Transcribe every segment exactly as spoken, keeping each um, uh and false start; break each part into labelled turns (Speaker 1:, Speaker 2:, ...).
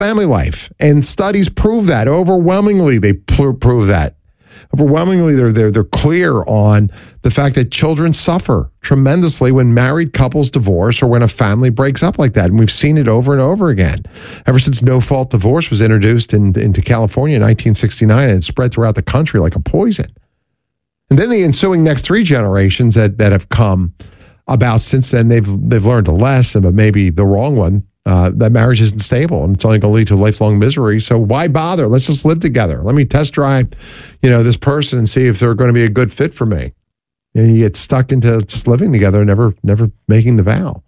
Speaker 1: family life. And studies prove that. Overwhelmingly, they pr- prove that. Overwhelmingly, they're, they're, they're clear on the fact that children suffer tremendously when married couples divorce or when a family breaks up like that. And we've seen it over and over again. Ever since no-fault divorce was introduced in, into California in nineteen sixty-nine, and it spread throughout the country like a poison. And then the ensuing next three generations that, that have come about since then, they've they've learned a lesson, but maybe the wrong one, uh, that marriage isn't stable and it's only going to lead to lifelong misery. So why bother? Let's just live together. Let me test drive, you know, this person and see if they're going to be a good fit for me. And you get stuck into just living together, never never making the vow.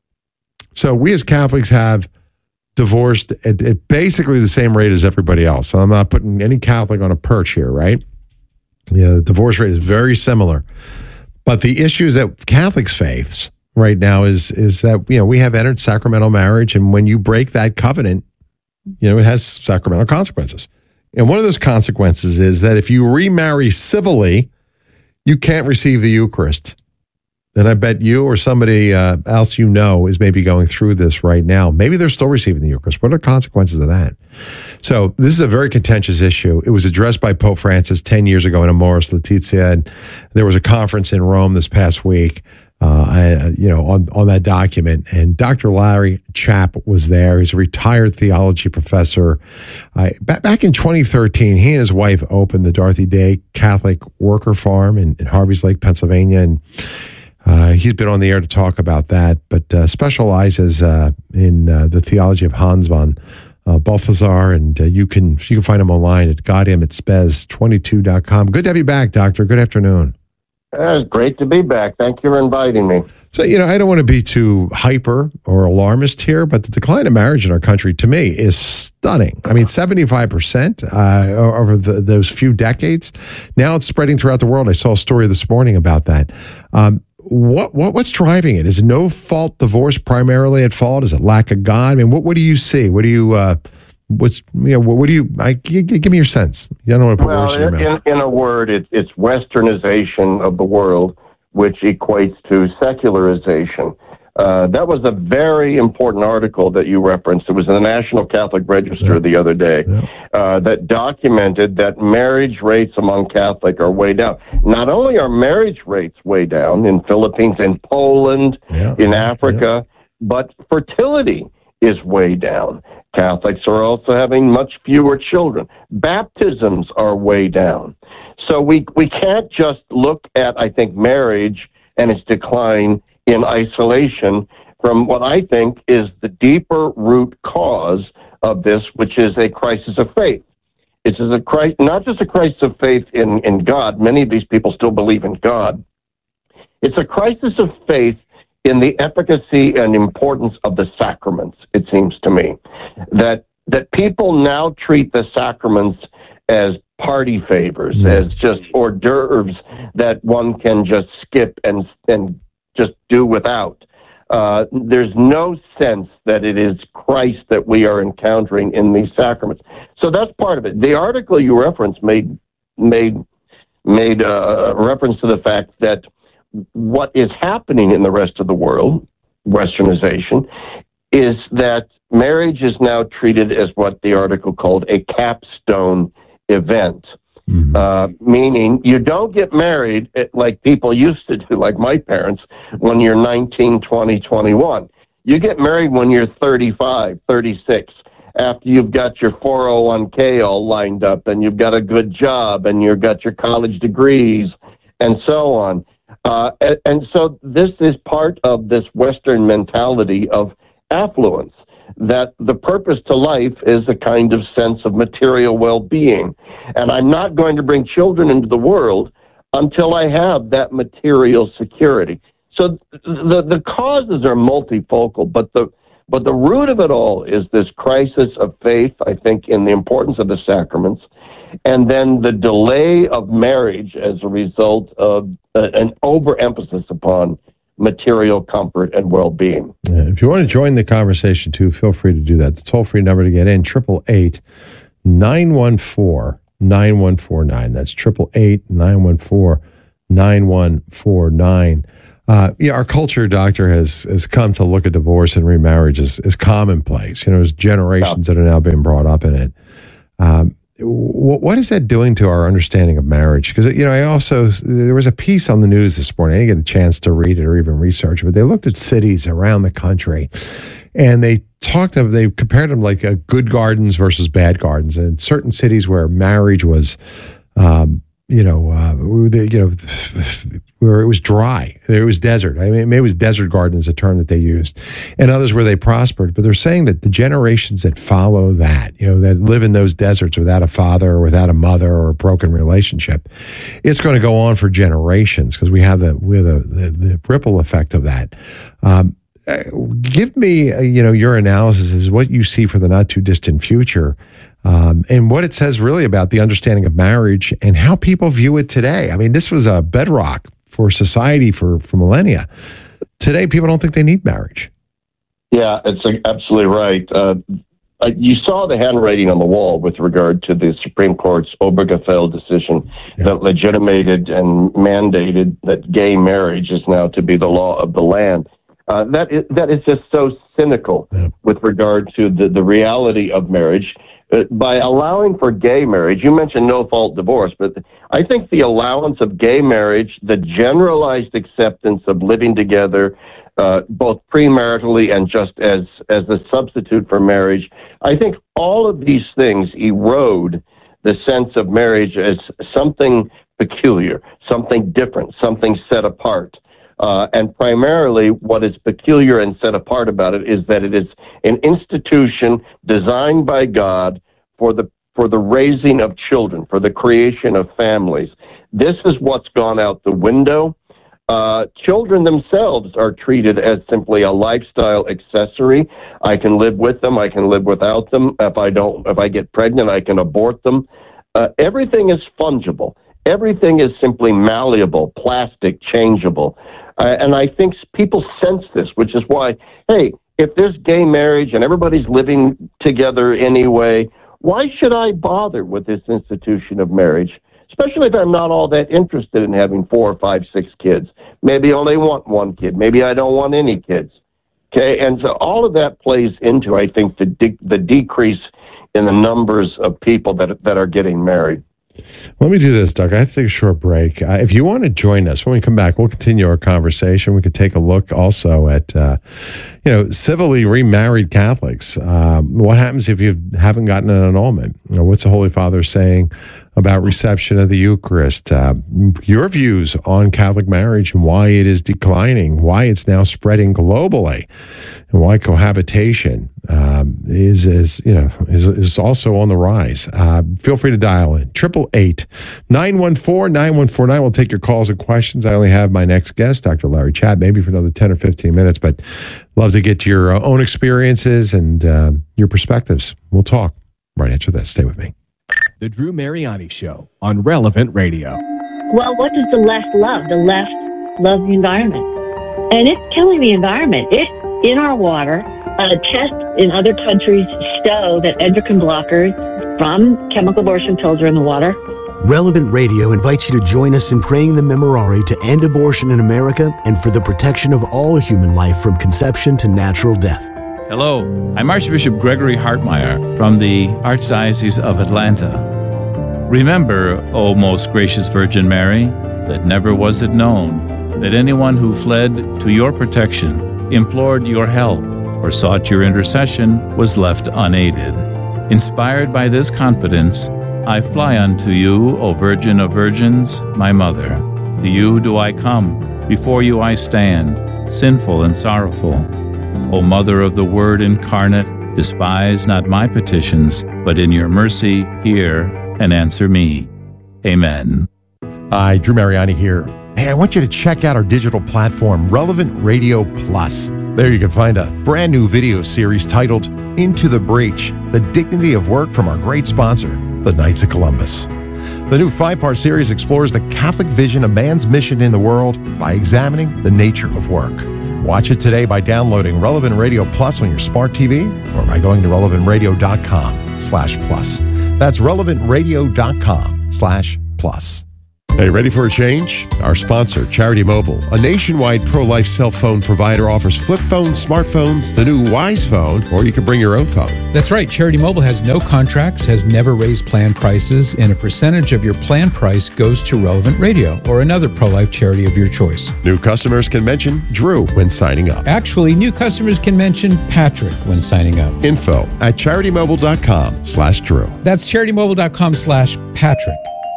Speaker 1: So we as Catholics have divorced at, at basically the same rate as everybody else. So I'm not putting any Catholic on a perch here, right? You know, the divorce rate is very similar. But the issues that Catholics face right now is is that, you know, we have entered sacramental marriage, and when you break that covenant, you know, it has sacramental consequences. And one of those consequences is that if you remarry civilly, you can't receive the Eucharist. And I bet you or somebody uh, else you know is maybe going through this right now. Maybe they're still receiving the Eucharist. What are the consequences of that? So this is a very contentious issue. It was addressed by Pope Francis ten years ago in Amoris Laetitia. And there was a conference in Rome this past week, uh, I, you know, on, on that document. And Doctor Larry Chapp was there. He's a retired theology professor. Uh, back, back in twenty thirteen, he and his wife opened the Dorothy Day Catholic Worker Farm in, in Harveys Lake, Pennsylvania. And Uh, he's been on the air to talk about that, but uh, specializes uh, in uh, the theology of Hans von uh, Balthasar, and uh, you can you can find him online at gaudium at spes twenty-two dot com. Good to have you back, Doctor. Good afternoon.
Speaker 2: Uh, it's great to be back. Thank you for inviting me.
Speaker 1: So, you know, I don't want to be too hyper or alarmist here, but the decline of marriage in our country, to me, is stunning. I mean, seventy-five percent uh, over the, those few decades. Now it's spreading throughout the world. I saw a story this morning about that. Um, What what what's driving it? Is no fault divorce primarily at fault? Is it lack of God? I mean, what what do you see? What do you uh, what's you know what, what do you? I, give, give me your sense. I don't want to put
Speaker 2: well,
Speaker 1: words in your mouth.
Speaker 2: In, in a word, it's it's westernization of the world, which equates to secularization. Uh, that was a very important article that you referenced. It was in the National Catholic Register yeah. the other day yeah. uh, that documented that marriage rates among Catholic are way down. Not only are marriage rates way down in Philippines, in Poland, yeah. in Africa, yeah. but fertility is way down. Catholics are also having much fewer children. Baptisms are way down. So we we can't just look at, I think, marriage and its decline in isolation from what I think is the deeper root cause of this, which is a crisis of faith. It's a crisis, not just a crisis of faith in, in God. Many of these people still believe in God. It's a crisis of faith in the efficacy and importance of the sacraments, it seems to me. That that people now treat the sacraments as party favors, mm. as just hors d'oeuvres that one can just skip and and just do without. Uh, there's no sense that it is Christ that we are encountering in these sacraments. So that's part of it. The article you referenced made made made uh, reference to the fact that what is happening in the rest of the world, Westernization, is that marriage is now treated as what the article called a capstone event. Mm-hmm. Uh, meaning you don't get married like people used to do, like my parents, when you're nineteen, twenty, twenty-one. You get married when you're thirty-five, thirty-six, after you've got your four oh one k all lined up and you've got a good job and you've got your college degrees and so on. Uh, and, and so this is part of this Western mentality of affluence, that the purpose to life is a kind of sense of material well-being. And I'm not going to bring children into the world until I have that material security. So the, the causes are multifocal, but the, but the root of it all is this crisis of faith, I think, in the importance of the sacraments, and then the delay of marriage as a result of uh, an overemphasis upon material comfort and well-being.
Speaker 1: Yeah, if you want to join the conversation too, feel free to do that. The toll-free number to get in, triple eight, nine one four, nine one four nine. That's triple eight, nine one four, nine one four nine. Uh, yeah, our culture, doctor, has has come to look at divorce and remarriage as, as commonplace. You know, there's generations yeah. that are now being brought up in it. Um, what, what is that doing to our understanding of marriage? Because, you know, I also, there was a piece on the news this morning. I didn't get a chance to read it or even research it, but they looked at cities around the country and they talked of, they compared them like uh, good gardens versus bad gardens. And certain cities where marriage was, um, you know, uh, you know, where it was dry, it was desert. I mean, maybe it was desert garden is a term that they used, and others where they prospered. But they're saying that the generations that follow that, you know, that live in those deserts without a father or without a mother or a broken relationship, it's going to go on for generations because we have the we have the, the, the ripple effect of that. Um, give me, uh, you know, your analysis is what you see for the not too distant future. Um, and what it says really about the understanding of marriage and how people view it today. I mean, this was a bedrock for society for, for millennia. Today, people don't think they need marriage.
Speaker 2: Yeah, it's absolutely right. Uh, you saw the handwriting on the wall with regard to the Supreme Court's Obergefell decision yeah. that legitimated and mandated that gay marriage is now to be the law of the land. Uh, that is, that is just so cynical yeah. with regard to the, the reality of marriage. Uh, by allowing for gay marriage, you mentioned no-fault divorce, but I think the allowance of gay marriage, the generalized acceptance of living together, uh, both premaritally and just as, as a substitute for marriage, I think all of these things erode the sense of marriage as something peculiar, something different, something set apart. Uh, and primarily what is peculiar and set apart about it is that it is an institution designed by God for the for the raising of children, for the creation of families. This is what's gone out the window. Uh, children themselves are treated as simply a lifestyle accessory. I can live with them. I can live without them. If I don't, if I get pregnant, I can abort them. Uh, everything is fungible. Everything is simply malleable, plastic, changeable. Uh, and I think people sense this, which is why, hey, if there's gay marriage and everybody's living together anyway, why should I bother with this institution of marriage? Especially if I'm not all that interested in having four or five, six kids. Maybe I only want one kid. Maybe I don't want any kids. Okay, and so all of that plays into, I think, the de- the decrease in the numbers of people that that are getting married.
Speaker 1: Let me do this, Doug. I have to take a short break. Uh, if you want to join us, when we come back, we'll continue our conversation. We could take a look also at, uh, you know, civilly remarried Catholics. Um, what happens if you haven't gotten an annulment? You know, what's the Holy Father saying about reception of the Eucharist? Uh, your views on Catholic marriage and why it is declining, why it's now spreading globally, and why cohabitation um, is, is, you know, is, is also on the rise. Uh, feel free to dial in. Triple eight nine one four nine one four nine. We'll take your calls and questions. I only have my next guest, Doctor Larry Chapp, maybe for another ten or fifteen minutes, but love to get your uh, own experiences and uh, your perspectives. We'll talk right after this. Stay with me.
Speaker 3: The Drew Mariani Show on Relevant Radio.
Speaker 4: Well, what does the left love? The left loves the environment. And it's killing the environment. It's in our water. Uh, tests in other countries show that endocrine blockers from chemical abortion pills are in the water.
Speaker 5: Relevant Radio invites you to join us in praying the Memorare to end abortion in America and for the protection of all human life from conception to natural death.
Speaker 6: Hello, I'm Archbishop Gregory Hartmeyer from the Archdiocese of Atlanta. Remember, O most gracious Virgin Mary, that never was it known that anyone who fled to your protection, implored your help, or sought your intercession was left unaided. Inspired by this confidence, I fly unto you, O Virgin of Virgins, my Mother. To you do I come, before you I stand, sinful and sorrowful. O Mother of the Word incarnate, despise not my petitions, but in your mercy hear and answer me. Amen.
Speaker 1: Hi, Drew Mariani here. Hey, I want you to check out our digital platform, Relevant Radio Plus. There you can find a brand new video series titled Into the Breach, The Dignity of Work from our great sponsor, the Knights of Columbus. The new five-part series explores the Catholic vision of man's mission in the world by examining the nature of work. Watch it today by downloading Relevant Radio Plus on your smart T V or by going to relevant radio dot com slash plus. That's relevant radio dot com slash plus. Hey, ready for a change? Our sponsor, Charity Mobile, a nationwide pro-life cell phone provider, offers flip phones, smartphones, the new Wise Phone, or you can bring your own phone.
Speaker 7: That's right. Charity Mobile has no contracts, has never raised plan prices, and a percentage of your plan price goes to Relevant Radio or another pro-life charity of your choice.
Speaker 1: New customers can mention Drew when signing up.
Speaker 7: Actually, new customers can mention Patrick when signing up.
Speaker 1: Info at charitymobile.com slash Drew.
Speaker 7: That's charitymobile.com slash Patrick.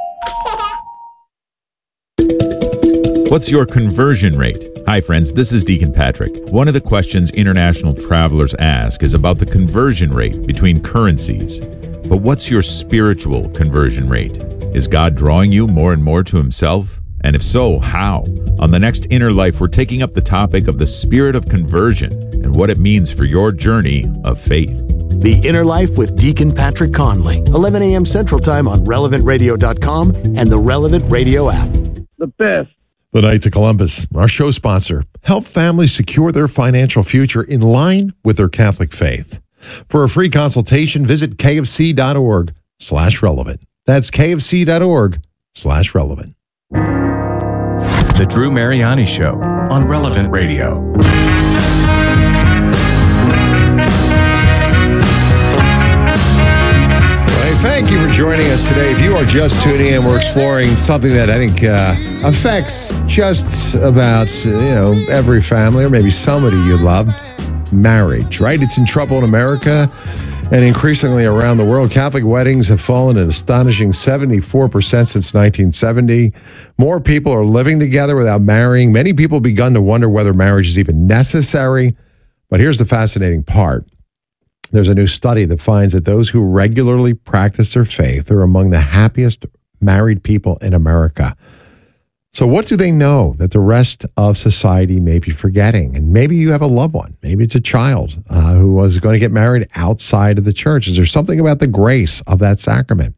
Speaker 8: What's your conversion rate? Hi, friends. This is Deacon Patrick. One of the questions international travelers ask is about the conversion rate between currencies. But what's your spiritual conversion rate? Is God drawing you more and more to himself? And if so, how? On the next Inner Life, we're taking up the topic of the spirit of conversion and what it means for your journey of faith.
Speaker 5: The Inner Life with Deacon Patrick Conley, eleven a.m. Central Time on relevant radio dot com and the Relevant Radio app.
Speaker 2: The best.
Speaker 1: The Knights of Columbus, our show sponsor, help families secure their financial future in line with their Catholic faith. For a free consultation, visit kfc.org slash relevant. That's kfc.org slash relevant.
Speaker 3: The Drew Mariani Show on Relevant Radio.
Speaker 1: Thank you for joining us today. If you are just tuning in, we're exploring something that I think uh, affects just about, you know, every family or maybe somebody you love. Marriage, right? It's in trouble in America and increasingly around the world. Catholic weddings have fallen an astonishing seventy-four percent since nineteen seventy. More people are living together without marrying. Many people have begun to wonder whether marriage is even necessary. But here's the fascinating part. There's a new study that finds that those who regularly practice their faith are among the happiest married people in America. So what do they know that the rest of society may be forgetting? And maybe you have a loved one. Maybe it's a child uh, who was going to get married outside of the church. Is there something about the grace of that sacrament?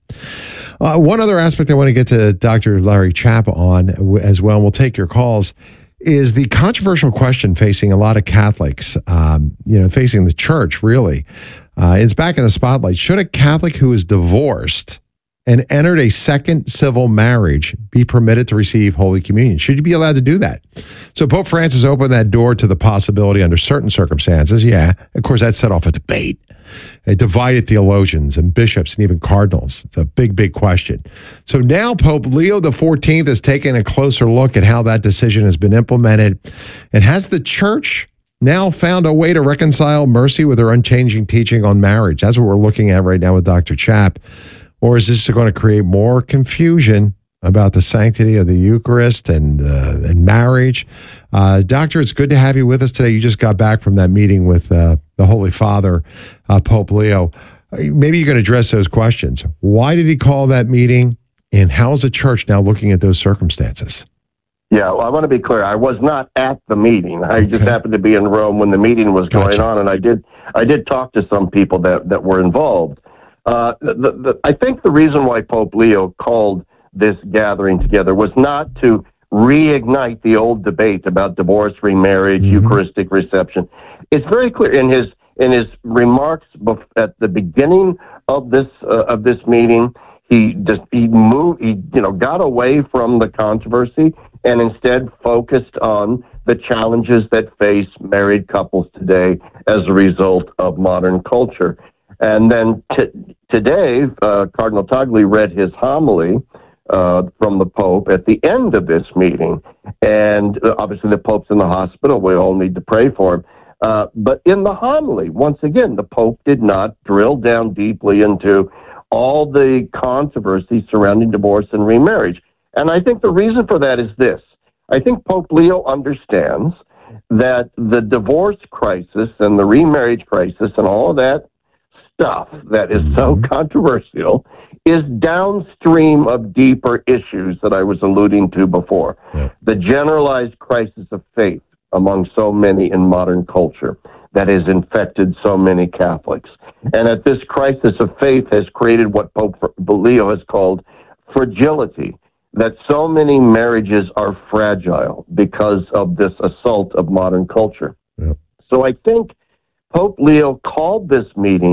Speaker 1: Uh, one other aspect I want to get to Doctor Larry Chapp on as well, and we'll take your calls, is the controversial question facing a lot of Catholics, um, you know, facing the church, really. Uh, it's back in the spotlight. Should a Catholic who is divorced and entered a second civil marriage be permitted to receive Holy Communion? Should you be allowed to do that? So Pope Francis opened that door to the possibility under certain circumstances. Yeah, of course, that set off a debate. It divided theologians and bishops and even cardinals. It's a big, big question. So now Pope Leo the fourteenth is taking a closer look at how that decision has been implemented. And has the church now found a way to reconcile mercy with her unchanging teaching on marriage? That's what we're looking at right now with Doctor Chapp. Or is this going to create more confusion about the sanctity of the Eucharist and uh, and marriage? Uh, Doctor, it's good to have you with us today. You just got back from that meeting with uh, the Holy Father, uh, Pope Leo. Maybe you can address those questions. Why did he call that meeting, and how is the church now looking at those circumstances?
Speaker 2: Yeah, well, I want to be clear. I was not at the meeting. I just
Speaker 1: Okay.
Speaker 2: happened to be in Rome when the meeting was
Speaker 1: Gotcha.
Speaker 2: going on, and I did I did talk to some people that, that were involved. Uh, the, the, I think the reason why Pope Leo called this gathering together was not to reignite the old debate about divorce, remarriage,
Speaker 1: Mhm.
Speaker 2: Eucharistic reception. It's very clear in his in his remarks bef- at the beginning of this uh, of this meeting. He just he moved he you know got away from the controversy and instead focused on the challenges that face married couples today as a result of modern culture. And then t- today, uh, Cardinal Tagle read his homily uh, from the Pope at the end of this meeting. And uh, obviously the Pope's in the hospital. We all need to pray for him. Uh, but in the homily, once again, the Pope did not drill down deeply into all the controversy surrounding divorce and remarriage. And I think the reason for that is this. I think Pope Leo understands that the divorce crisis and the remarriage crisis and all of that stuff that is so controversial is downstream of deeper issues that I was alluding to before.
Speaker 1: Yeah.
Speaker 2: The generalized crisis of faith among so many in modern culture that has infected so many Catholics. And that this crisis of faith has created what Pope Leo has called fragility, that so many marriages are fragile because of this assault of modern culture.
Speaker 1: Yeah.
Speaker 2: So I think Pope Leo called this meeting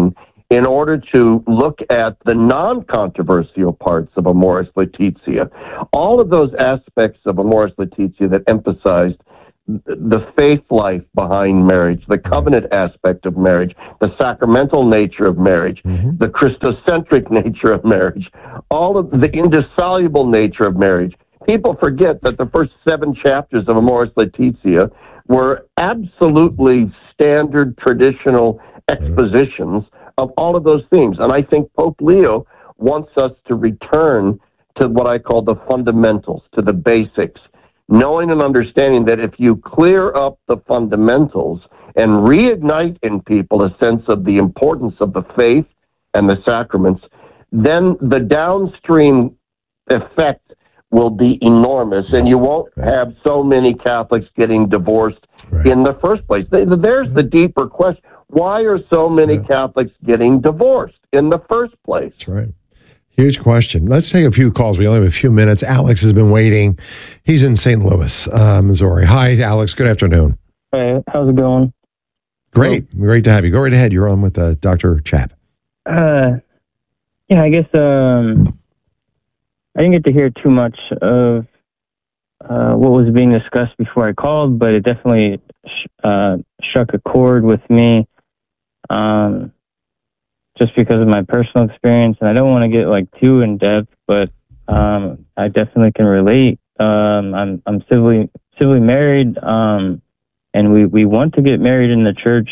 Speaker 2: in order to look at the non-controversial parts of Amoris Laetitia. All of those aspects of Amoris Laetitia that emphasized the faith life behind marriage, the covenant aspect of marriage, the sacramental nature of marriage, mm-hmm. the Christocentric nature of marriage, all of the indissoluble nature of marriage. People forget that the first seven chapters of Amoris Laetitia were absolutely standard traditional expositions of all of those themes. And I think Pope Leo wants us to return to what I call the fundamentals, to the basics, knowing and understanding that if you clear up the fundamentals and reignite in people a sense of the importance of the faith and the sacraments, then the downstream effect will be enormous, and you won't have so many Catholics getting divorced right. in the first place. There's the deeper question. Why are so many yeah. Catholics getting divorced in the first place?
Speaker 1: That's right. Huge question. Let's take a few calls. We only have a few minutes. Alex has been waiting. He's in Saint Louis, uh, Missouri. Hi, Alex. Good afternoon.
Speaker 9: Hey, how's it going?
Speaker 1: Great. Well, Great to have you. Go right ahead. You're on with uh, Doctor Chap.
Speaker 9: Uh, yeah, I guess um, I didn't get to hear too much of uh, what was being discussed before I called, but it definitely sh- uh, struck a chord with me. Um, just because of my personal experience, and I don't want to get like too in depth, but um, I definitely can relate. Um, I'm I'm civilly civilly married, um, and we, we want to get married in the church.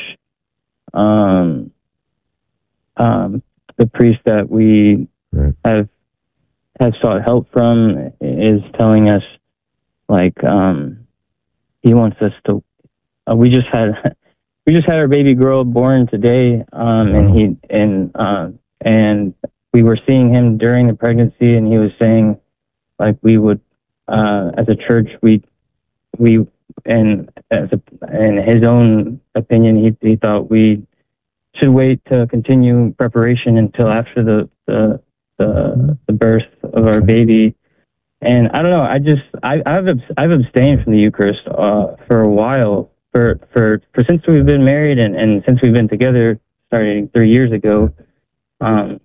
Speaker 9: Um, um, the priest that we right. have have sought help from is telling us like um, he wants us to. Uh, we just had. We just had our baby girl born today, um, and he and uh, and we were seeing him during the pregnancy, and he was saying, like we would, uh, as a church, we we and as a, in his own opinion, he he thought we should wait to continue preparation until after the the the, the birth of our baby. And I don't know, I just I I've I've abstained from the Eucharist uh, for a while. For, for for since we've been married and, and since we've been together, starting three years ago, um,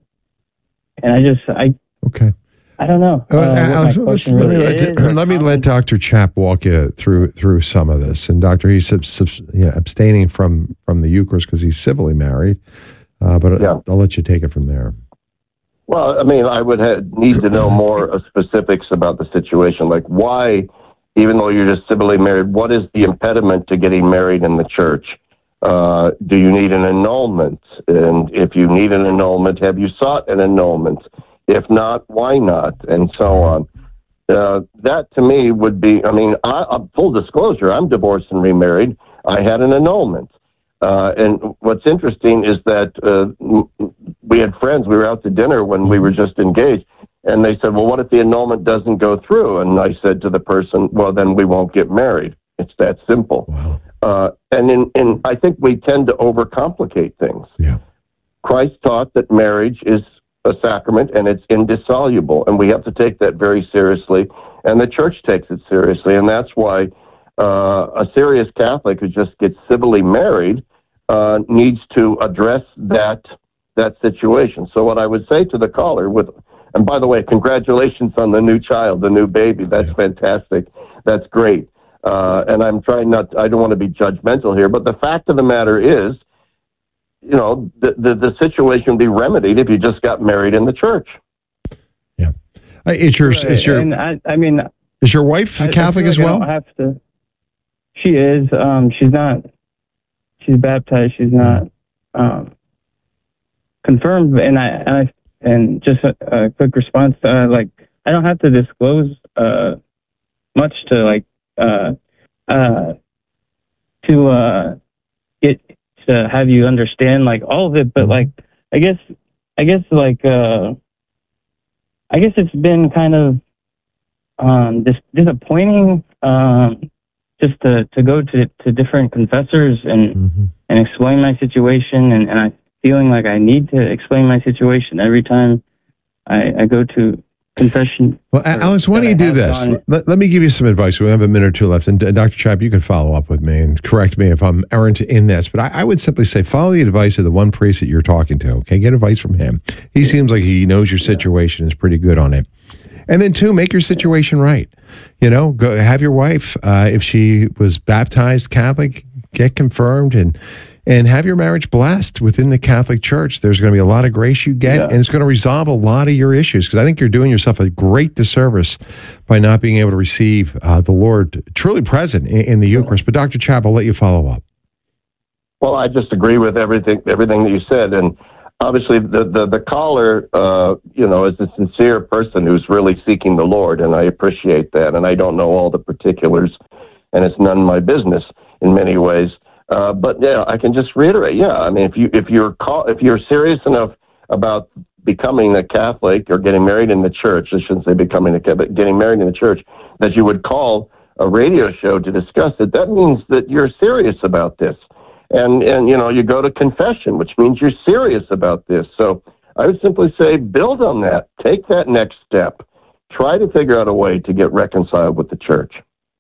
Speaker 9: and I just I
Speaker 1: okay
Speaker 9: I don't know. Uh,
Speaker 1: uh, Alex, let, really me let, is, let me let Doctor Chap walk you through through some of this. And Doctor, he's sub, sub, you know, abstaining from from the Eucharist because he's civilly married, uh, but yeah. I'll, I'll let you take it from there.
Speaker 2: Well, I mean, I would have, need to know more specifics about the situation, like why. Even though you're just civilly married, what is the impediment to getting married in the church? Uh, do you need an annulment? And if you need an annulment, have you sought an annulment? If not, why not? And so on. Uh, that to me would be, I mean, I, I, full disclosure, I'm divorced and remarried. I had an annulment. Uh, and what's interesting is that uh, we had friends, we were out to dinner when we were just engaged. And they said, well, what if the annulment doesn't go through? And I said to the person, well, then we won't get married. It's that simple.
Speaker 1: Wow.
Speaker 2: Uh, and in, in, I think we tend to overcomplicate things.
Speaker 1: Yeah.
Speaker 2: Christ taught that marriage is a sacrament and it's indissoluble. And we have to take that very seriously. And the church takes it seriously. And that's why uh, a serious Catholic who just gets civilly married uh, needs to address that that situation. So what I would say to the caller with... And by the way, congratulations on the new child, the new baby. That's yeah. fantastic. That's great. Uh, and I'm trying not, to, I don't want to be judgmental here, but the fact of the matter is, you know, the, the, the situation would be remedied if you just got married in the church.
Speaker 1: Yeah. Uh, is your, is your,
Speaker 9: and I, I mean,
Speaker 1: is your wife
Speaker 9: I,
Speaker 1: Catholic
Speaker 9: I
Speaker 1: as well?
Speaker 9: I don't have to. She is. Um, she's not, she's baptized. She's not um, confirmed. And I, and I, And just a, a quick response, uh, like, I don't have to disclose uh, much to, like, uh, uh, to uh, get to have you understand, like, all of it. But, like, I guess, I guess, like, uh, I guess it's been kind of um, dis- disappointing um, just to, to go to, to different confessors and mm-hmm. and explain my situation, and, and I feeling like I need to explain my situation every time I, I go to confession.
Speaker 1: Well, Alex, why don't you do this? Let, let me give you some advice. We have a minute or two left. And uh, Doctor Chapp, you can follow up with me and correct me if I'm errant in this. But I, I would simply say follow the advice of the one priest that you're talking to. Okay, get advice from him. He seems like he knows your situation, is pretty good on it. And then, two, make your situation right. You know, go have your wife, uh, if she was baptized Catholic, get confirmed and and have your marriage blessed within the Catholic Church. There's going to be a lot of grace you get, yeah. and it's going to resolve a lot of your issues, because I think you're doing yourself a great disservice by not being able to receive uh, the Lord truly present in, in the Eucharist. But Doctor Chapp, I'll let you follow up.
Speaker 2: Well, I just agree with everything everything that you said, and obviously the the, the caller, uh, you know, is a sincere person who's really seeking the Lord, and I appreciate that. And I don't know all the particulars, and it's none of my business in many ways. Uh, but yeah, I can just reiterate. Yeah, I mean, if you if you're call, if you're serious enough about becoming a Catholic or getting married in the church, I shouldn't say becoming a Catholic, getting married in the church, that you would call a radio show to discuss it. That means that you're serious about this, and and you know you go to confession, which means you're serious about this. So I would simply say, build on that, take that next step, try to figure out a way to get reconciled with the church.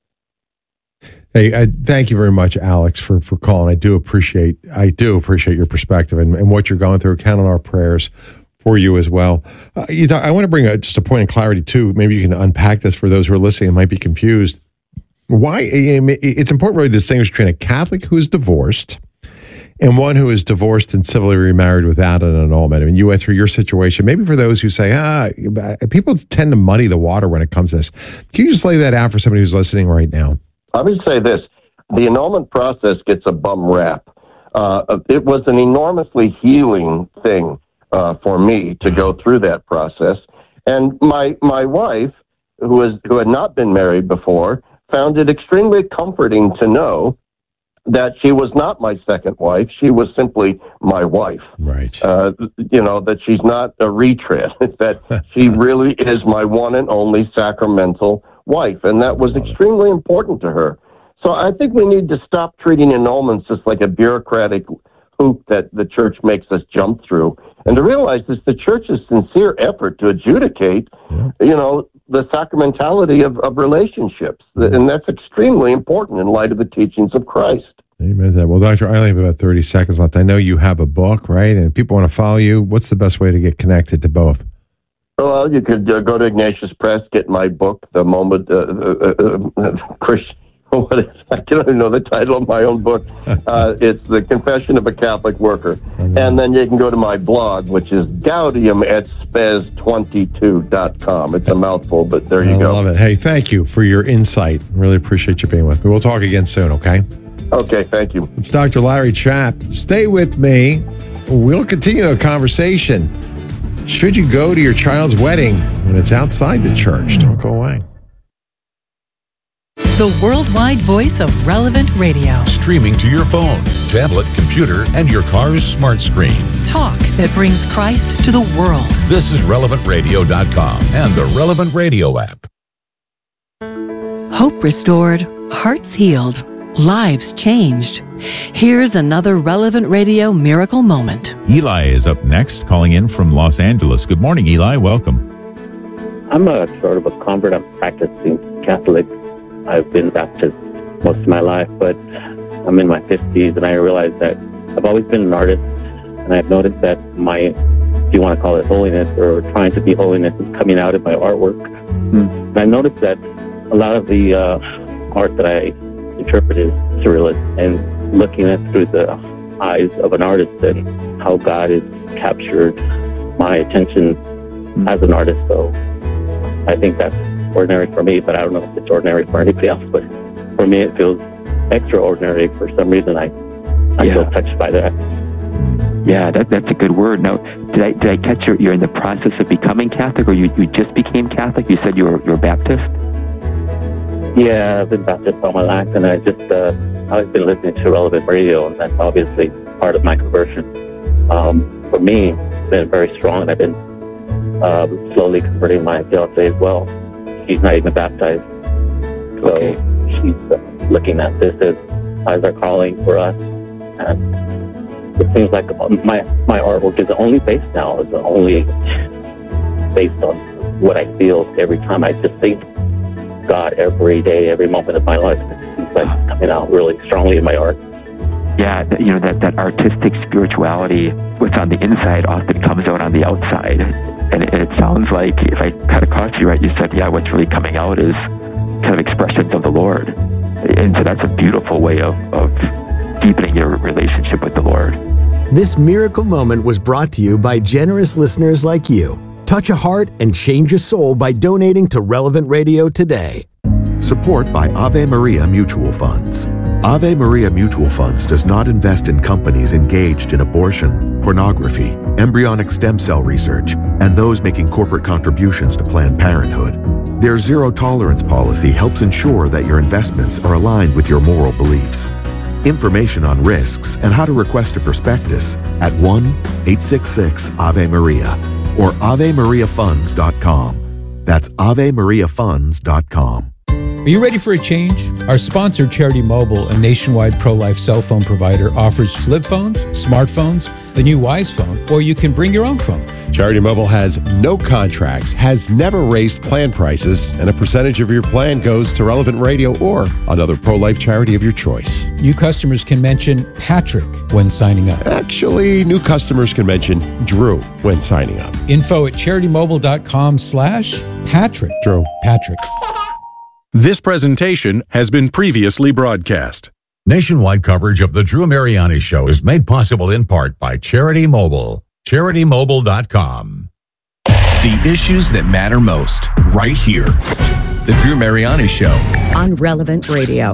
Speaker 1: Hey, I, thank you very much, Alex, for, for calling. I do appreciate I do appreciate your perspective and, and what you're going through. Count on our prayers for you as well. Uh, you know, I want to bring a, just a point of clarity, too. Maybe you can unpack this for those who are listening and might be confused. Why it's important really to distinguish between a Catholic who is divorced and one who is divorced and civilly remarried without an annulment. I mean, you went through your situation. Maybe for those who say, ah, people tend to muddy the water when it comes to this. Can you just lay that out for somebody who's listening right now?
Speaker 2: I would say this, the annulment process gets a bum rap. Uh, it was an enormously healing thing uh, for me to go through that process. And my my wife, who, was, who had not been married before, found it extremely comforting to know that she was not my second wife. She was simply my wife.
Speaker 1: Right.
Speaker 2: Uh, you know, that she's not a retread, that she really is my one and only sacramental wife, and that was extremely important to her. So I think we need to stop treating annulments just like a bureaucratic hoop that the church makes us jump through, and to realize it's the church's sincere effort to adjudicate, yeah. you know, the sacramentality of, of relationships, and that's extremely important in light of the teachings of Christ.
Speaker 1: Amen. Well, Doctor, I only have about thirty seconds left. I know you have a book, right? And if people want to follow you, what's the best way to get connected to both?
Speaker 2: Well, you could uh, go to Ignatius Press, get my book, The Moment, uh, uh, uh, Christian, what is, I don't even know the title of my own book. Uh, it's The Confession of a Catholic Worker. And then you can go to my blog, which is gaudium et spes twenty-two dot com. It's a mouthful, but there you
Speaker 1: I
Speaker 2: go.
Speaker 1: I love it. Hey, thank you for your insight. Really appreciate you being with me. We'll talk again soon, okay?
Speaker 2: Okay, thank you.
Speaker 1: It's Doctor Larry Chapp. Stay with me. We'll continue the conversation. Should you go to your child's wedding when it's outside the church? Don't go away.
Speaker 10: The worldwide voice of Relevant Radio.
Speaker 11: Streaming to your phone, tablet, computer, and your car's smart screen.
Speaker 10: Talk that brings Christ to the world.
Speaker 11: This is relevant radio dot com and the Relevant Radio app.
Speaker 10: Hope restored, hearts healed, lives changed. Here's another Relevant Radio miracle moment.
Speaker 8: Eli is up next, calling in from Los Angeles. Good morning, Eli. Welcome.
Speaker 12: I'm a sort of a convert. I'm practicing Catholic. I've been Baptist most of my life, but I'm in my fifties, and I realize that I've always been an artist, and I've noticed that my, if you want to call it holiness or trying to be holiness, is coming out in my artwork. Mm. And I noticed that a lot of the uh, art that I interpret is surrealist, and looking at through the eyes of an artist and how God has captured my attention mm. as an artist. So I think that's ordinary for me, but I don't know if it's ordinary for anybody else. But for me, it feels extraordinary. For some reason, I I yeah. feel touched by that.
Speaker 13: Yeah, that, that's a good word. Now, did I did I catch you're, you're in the process of becoming Catholic, or you, you just became Catholic? You said you were you're Baptist.
Speaker 12: Yeah, I've been Baptist all my life, and I just uh, I've been listening to Relevant Radio, and that's obviously part of my conversion. Um, for me, it's been very strong, and I've been uh, slowly converting my fiance as well. She's not even baptized, so okay. she's uh, looking at this as, as our calling for us. And it seems like my my artwork is only based now, is only based on what I feel every time I just think God every day, every moment of my life. It's like coming out really strongly in my art.
Speaker 13: Yeah, that, you know, that, that artistic spirituality, what's on the inside often comes out on the outside. And it, it sounds like, if I kind of caught you right, you said, yeah, what's really coming out is kind of expressions of the Lord. And so that's a beautiful way of, of deepening your relationship with the Lord.
Speaker 5: This miracle moment was brought to you by generous listeners like you. Touch a heart and change a soul by donating to Relevant Radio today.
Speaker 14: Support by Ave Maria Mutual Funds. Ave Maria Mutual Funds does not invest in companies engaged in abortion, pornography, embryonic stem cell research, and those making corporate contributions to Planned Parenthood. Their zero tolerance policy helps ensure that your investments are aligned with your moral beliefs. Information on risks and how to request a prospectus at one eight six six Ave Maria or ave maria funds dot com. That's ave maria funds dot com.
Speaker 7: Are you ready for a change? Our sponsor, Charity Mobile, a nationwide pro-life cell phone provider, offers flip phones, smartphones, the new Wise Phone, or you can bring your own phone.
Speaker 15: Charity Mobile has no contracts, has never raised plan prices, and a percentage of your plan goes to Relevant Radio or another pro-life charity of your choice.
Speaker 7: New customers can mention Patrick when signing up.
Speaker 15: Actually, new customers can mention Drew when signing up.
Speaker 7: Info at charitymobile.com slash Patrick.
Speaker 15: Drew.
Speaker 7: Patrick.
Speaker 16: This presentation has been previously broadcast.
Speaker 11: Nationwide coverage of The Drew Mariani Show is made possible in part by Charity Mobile. charity mobile dot com.
Speaker 3: The issues that matter most, right here. The Drew Mariani Show.
Speaker 17: On Relevant Radio.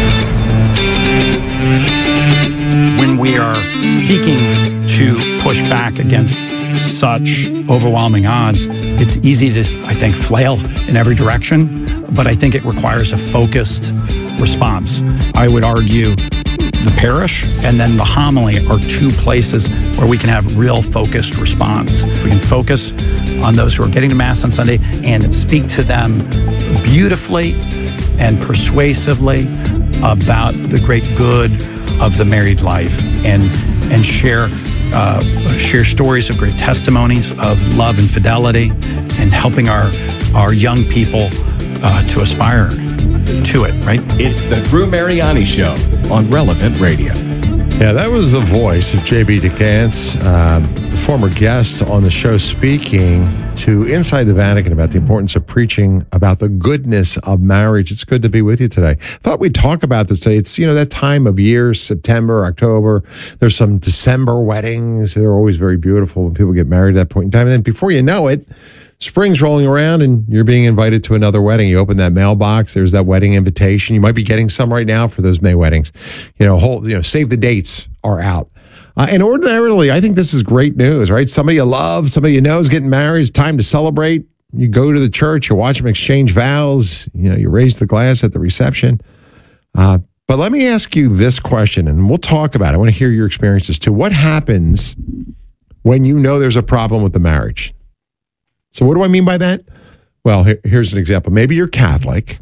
Speaker 18: When we are seeking to push back against such overwhelming odds, it's easy to, I think, flail in every direction, but I think it requires a focused response. I would argue the parish and then the homily are two places where we can have real focused response. We can focus on those who are getting to Mass on Sunday and speak to them beautifully and persuasively about the great good of the married life and and share uh, share stories of great testimonies of love and fidelity and helping our our young people uh, to aspire to it, right?
Speaker 3: It's the Drew Mariani Show on Relevant Radio.
Speaker 1: Yeah, that was the voice of J B DeCance, uh, the former guest on the show, speaking to Inside the Vatican about the importance of preaching about the goodness of marriage. It's good to be with you today. Thought we'd talk about this today. It's, you know, that time of year, September, October. There's some December weddings. They're always very beautiful when people get married at that point in time. And then before you know it, spring's rolling around and you're being invited to another wedding. You open that mailbox, there's that wedding invitation. You might be getting some right now for those May weddings. You know, whole, you know, save the dates are out. Uh, and ordinarily, I think this is great news, right? Somebody you love, somebody you know is getting married. It's time to celebrate. You go to the church, you watch them exchange vows. You know, you raise the glass at the reception. Uh, but let me ask you this question, and we'll talk about it. I want to hear your experiences too. What happens when you know there's a problem with the marriage? So what do I mean by that? Well, here, here's an example. Maybe you're Catholic.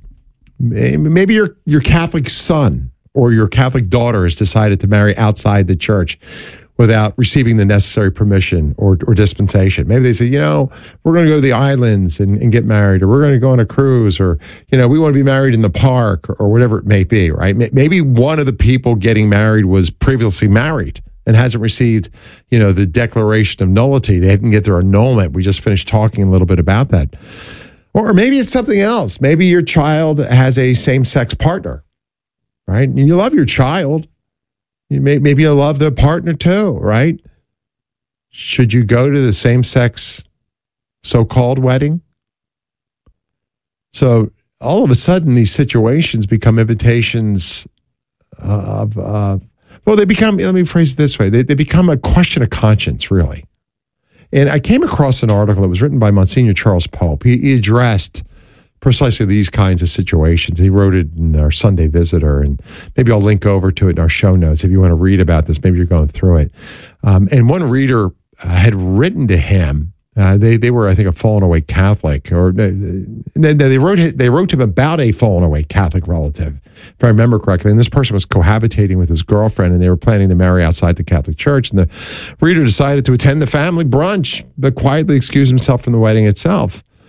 Speaker 1: Maybe your your Catholic son or your Catholic daughter has decided to marry outside the church without receiving the necessary permission or, or dispensation. Maybe they say, you know, we're going to go to the islands and, and get married, or we're going to go on a cruise, or, you know, we want to be married in the park, or, or whatever it may be, right? Maybe one of the people getting married was previously married and hasn't received, you know, the declaration of nullity. They didn't get their annulment. We just finished talking a little bit about that. Or maybe it's something else. Maybe your child has a same-sex partner, right? And you love your child. You may, maybe you love the partner too, right? Should you go to the same-sex so-called wedding? So all of a sudden, these situations become invitations of, uh, well, they become, let me phrase it this way, they, they become a question of conscience, really. And I came across an article that was written by Monsignor Charles Pope. He, he addressed precisely these kinds of situations. He wrote it in our Sunday Visitor, and maybe I'll link over to it in our show notes if you want to read about this. Maybe you're going through it. Um, and one reader uh, had written to him. Uh, they they were, I think, a fallen away Catholic, or uh, they, they wrote they wrote to him about a fallen away Catholic relative, if I remember correctly. And this person was cohabitating with his girlfriend, and they were planning to marry outside the Catholic Church. And the reader decided to attend the family brunch, but quietly excuse himself from the wedding itself.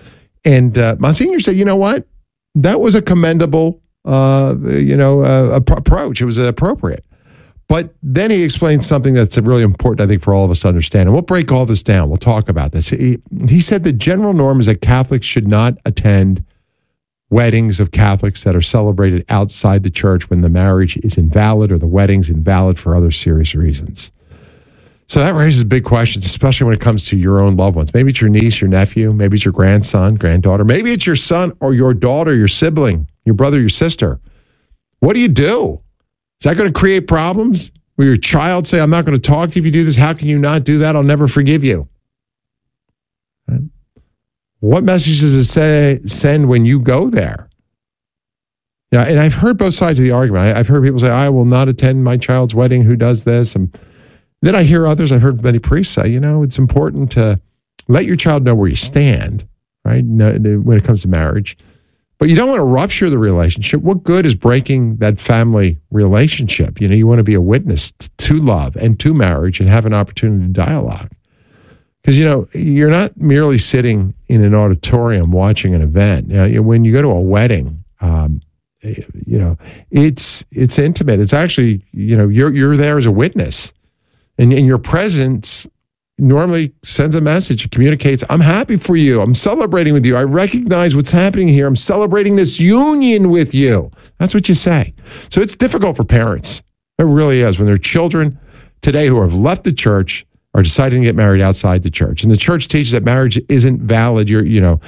Speaker 1: And uh, Monsignor said, you know what? That was a commendable, uh, you know, uh, approach. It was appropriate. But then he explained something that's really important, I think, for all of us to understand. And we'll break all this down. We'll talk about this. He, he said the general norm is that Catholics should not attend weddings of Catholics that are celebrated outside the church when the marriage is invalid or the wedding's invalid for other serious reasons. So that raises big questions, especially when it comes to your own loved ones. Maybe it's your niece, your nephew, maybe it's your grandson, granddaughter, maybe it's your son or your daughter, your sibling, your brother, your sister. What do you do? Is that going to create problems? Will your child say, I'm not going to talk to you if you do this? How can you not do that? I'll never forgive you. Right? What message does it say, send when you go there? Yeah, and I've heard both sides of the argument. I, I've heard people say, I will not attend my child's wedding. Who does this? And then I hear others, I've heard many priests say, you know, it's important to let your child know where you stand, right, when it comes to marriage. But you don't want to rupture the relationship. What good is breaking that family relationship? You know, you want to be a witness to love and to marriage and have an opportunity to dialogue. Because, you know, you're not merely sitting in an auditorium watching an event. You know, when you go to a wedding, um, you know, it's it's intimate. It's actually, you know, you're you're there as a witness. And, and your presence normally sends a message, communicates, I'm happy for you. I'm celebrating with you. I recognize what's happening here. I'm celebrating this union with you. That's what you say. So it's difficult for parents. It really is. When their children today who have left the church are deciding to get married outside the church. And the church teaches that marriage isn't valid. You're, you know,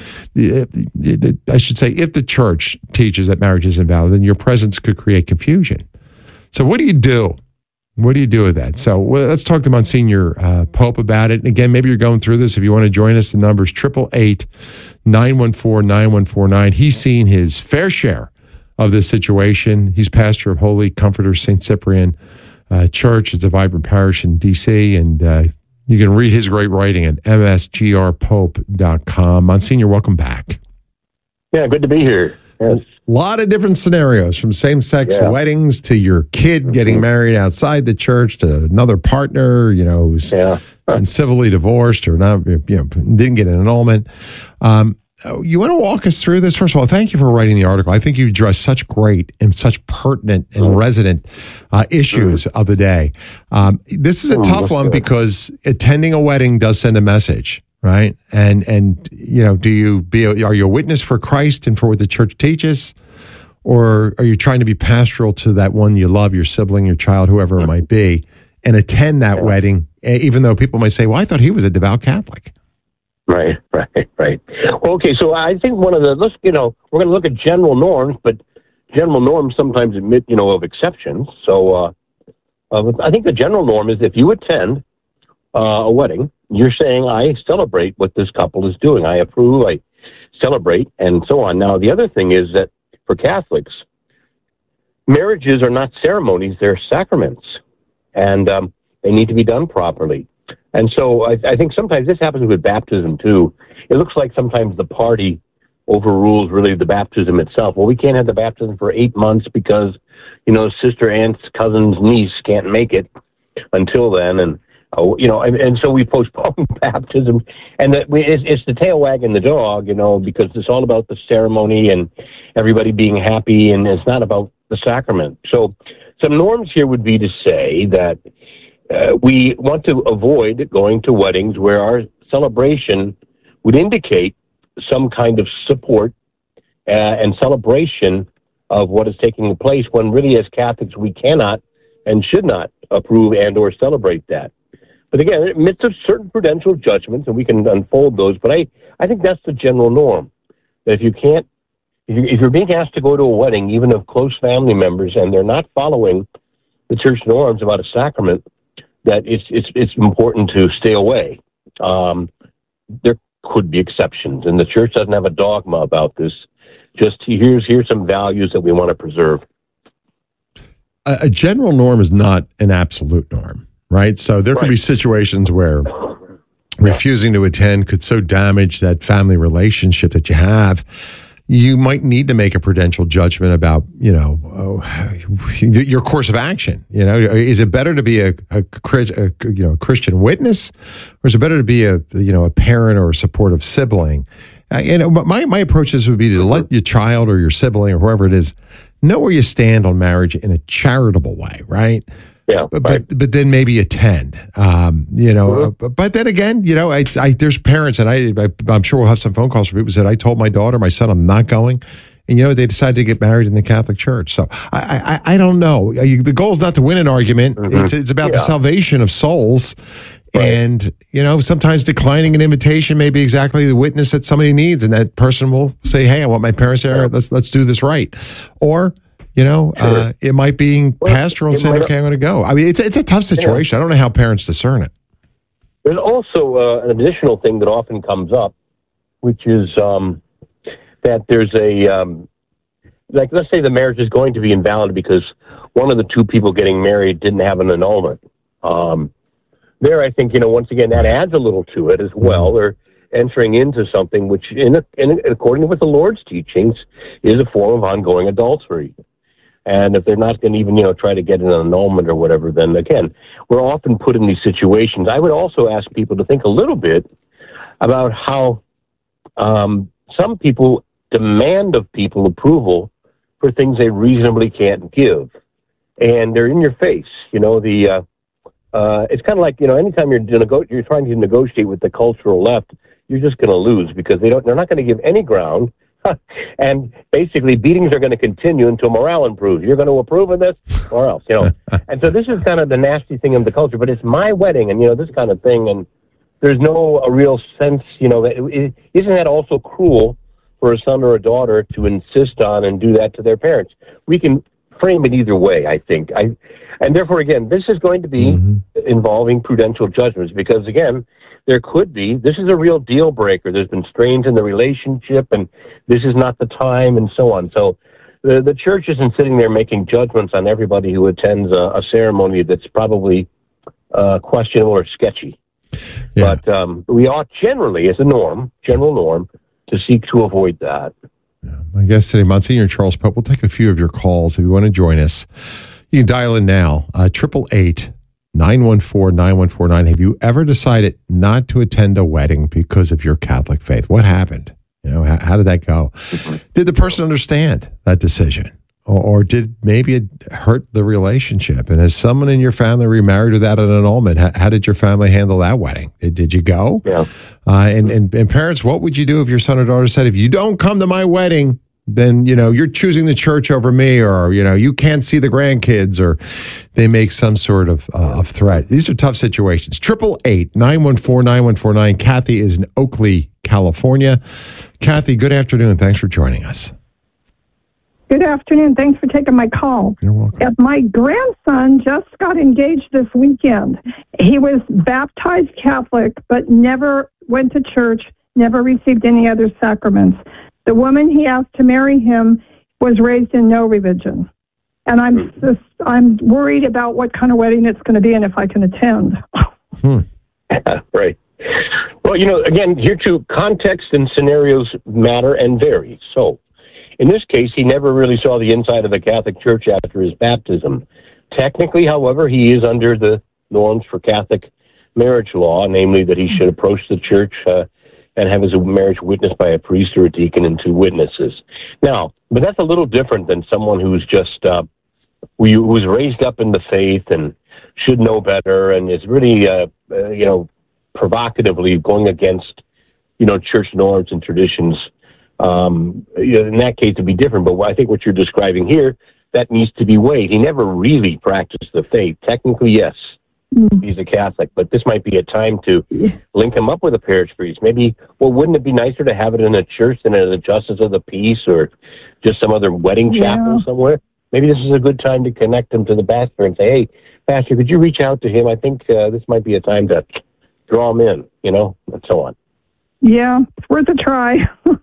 Speaker 1: I should say, if the church teaches that marriage isn't valid, then your presence could create confusion. So what do you do? What do you do with that? So well, let's talk to Monsignor uh, Pope about it. And again, maybe you're going through this. If you want to join us, the number's eight eight eight, nine one four, nine one four nine. He's seen his fair share of this situation. He's pastor of Holy Comforter Saint Cyprian uh, Church. It's a vibrant parish in D C, and uh, you can read his great writing at m s g r pope dot com. Monsignor, welcome back.
Speaker 19: Yeah, good to be here. Yes.
Speaker 1: A lot of different scenarios, from same-sex yeah. weddings to your kid getting married outside the church to another partner, you know, who's yeah. been civilly divorced or not, you know, didn't get an annulment. Um, you want to walk us through this? First of all, thank you for writing the article. I think you addressed such great and such pertinent and mm. resonant uh, issues mm. of the day. Um, this is a mm, tough one good. because attending a wedding does send a message. Right. And, and, you know, do you be, a, are you a witness for Christ and for what the church teaches? Or are you trying to be pastoral to that one you love, your sibling, your child, whoever it might be, and attend that yeah. wedding, even though people might say, well, I thought he was a devout Catholic.
Speaker 19: Right, right, right. Well, okay. So I think one of the, let's, you know, we're going to look at general norms, but general norms sometimes admit, you know, of exceptions. So uh, uh, I think the general norm is if you attend uh, a wedding, you're saying, I celebrate what this couple is doing. I approve, I celebrate, and so on. Now, the other thing is that for Catholics, marriages are not ceremonies, they're sacraments, and um, they need to be done properly. And so I, I think sometimes this happens with baptism, too. It looks like sometimes the party overrules really the baptism itself. Well, we can't have the baptism for eight months because, you know, sister, aunt's, cousin's niece can't make it until then, and Oh, you know, and, and so we postpone baptism, and that we, it's, it's the tail wagging the dog, you know, because it's all about the ceremony and everybody being happy, and it's not about the sacrament. So some norms here would be to say that uh, we want to avoid going to weddings where our celebration would indicate some kind of support uh, and celebration of what is taking place, when really as Catholics we cannot and should not approve and or celebrate that. But again, amidst of certain prudential judgments, and we can unfold those, but I, I think that's the general norm. That if you can't, if, you, if you're being asked to go to a wedding, even of close family members, and they're not following the church norms about a sacrament, that it's it's it's important to stay away. Um, there could be exceptions, and the church doesn't have a dogma about this. Just here's here's some values that we want to preserve.
Speaker 1: A, a general norm is not an absolute norm. Right. So there could right. be situations where refusing to attend could so damage that family relationship that you have. You might need to make a prudential judgment about, you know, uh, your course of action. You know, is it better to be a, a, a you know, a Christian witness, or is it better to be a, you know, a parent or a supportive sibling Uh, you know, but my, my approach is would be to let your child or your sibling or whoever it is know where you stand on marriage in a charitable way, right?
Speaker 19: Yeah,
Speaker 1: but,
Speaker 19: right.
Speaker 1: but but then maybe attend, um, you know. Mm-hmm. uh, but, but then again, you know, I, I there's parents, and I, I I'm sure we'll have some phone calls from people who said I told my daughter, my son, I'm not going, and you know they decided to get married in the Catholic Church. So I I, I don't know. You, the goal is not to win an argument. Mm-hmm. It's it's about yeah. the salvation of souls. Right. And, you know, sometimes declining an invitation may be exactly the witness that somebody needs. And that person will say, hey, I want my parents there. Let's let's do this right. Or, you know, sure. uh, it might be well, pastoral and saying, okay, I'm going to go. I mean, it's, it's a tough situation. Yeah. I don't know how parents discern it.
Speaker 19: There's also uh, an additional thing that often comes up, which is um, that there's a, um, like, let's say the marriage is going to be invalid because one of the two people getting married didn't have an annulment. Um There, I think, you know, once again, that adds a little to it as well. They're entering into something which, in, a, in a, according with the Lord's teachings, is a form of ongoing adultery. And if they're not going to even, you know, try to get an annulment or whatever, then again, we're often put in these situations. I would also ask people to think a little bit about how um, some people demand of people approval for things they reasonably can't give. And they're in your face, you know, the... Uh, Uh, it's kind of like, you know, anytime you're nego- you're trying to negotiate with the cultural left, you're just going to lose because they don't. They're not going to give any ground, and basically beatings are going to continue until morale improves. You're going to approve of this, or else, you know. And so this is kind of the nasty thing in the culture. But it's my wedding, and you know this kind of thing, and there's no a real sense, you know. That it, isn't that also cruel for a son or a daughter to insist on and do that to their parents? We can frame it either way, I think. I, and therefore, again, this is going to be mm-hmm. involving prudential judgments because, again, there could be, this is a real deal breaker. There's been strains in the relationship, and this is not the time, and so on. So the, the church isn't sitting there making judgments on everybody who attends a, a ceremony that's probably uh, questionable or sketchy. Yeah. But um, we ought generally, as a norm, general norm, to seek to avoid that.
Speaker 1: My guest today, Monsignor Charles Pope. We'll take a few of your calls if you want to join us. You can dial in now, triple eight, nine one four, nine one four nine. Have you ever decided not to attend a wedding because of your Catholic faith? What happened? You know, how, how did that go? Did the person understand that decision? Or, or did maybe it hurt the relationship? And as someone in your family remarried without an annulment, how, how did your family handle that wedding? Did, did you go?
Speaker 19: Yeah.
Speaker 1: Uh, and, and, and parents, what would you do if your son or daughter said, if you don't come to my wedding, then, you know, you're choosing the church over me, or, you know, you can't see the grandkids, or they make some sort of, uh, of threat. These are tough situations. triple eight, nine one four, nine one four nine. Kathy is in Oakley, California. Kathy, good afternoon. Thanks for joining us.
Speaker 20: Good afternoon. Thanks for taking my call.
Speaker 1: You're welcome.
Speaker 20: Uh, my grandson just got engaged this weekend. He was baptized Catholic, but never went to church, never received any other sacraments. The woman he asked to marry him was raised in no religion. And I'm just, I'm worried about what kind of wedding it's going to be and if I can attend.
Speaker 1: Hmm.
Speaker 19: Right. Well, you know, again, here too, context and scenarios matter and vary. So, in this case, he never really saw the inside of the Catholic Church after his baptism. Technically, however, he is under the norms for Catholic marriage law, namely that he should approach the church uh, and have his marriage witnessed by a priest or a deacon and two witnesses. Now, but that's a little different than someone who's just uh, who was raised up in the faith and should know better and is really, uh, uh, you know, provocatively going against, you know, church norms and traditions. Um, you know, in that case, it'd be different. But I think what you're describing here, that needs to be weighed. He never really practiced the faith. Technically, yes, mm. he's a Catholic, but this might be a time to link him up with a parish priest. Maybe, well, wouldn't it be nicer to have it in a church than as a justice of the peace or just some other wedding chapel yeah. somewhere? Maybe this is a good time to connect him to the pastor and say, hey, pastor, could you reach out to him? I think uh, this might be a time to draw him in, you know, and so on.
Speaker 20: Yeah, it's worth a try.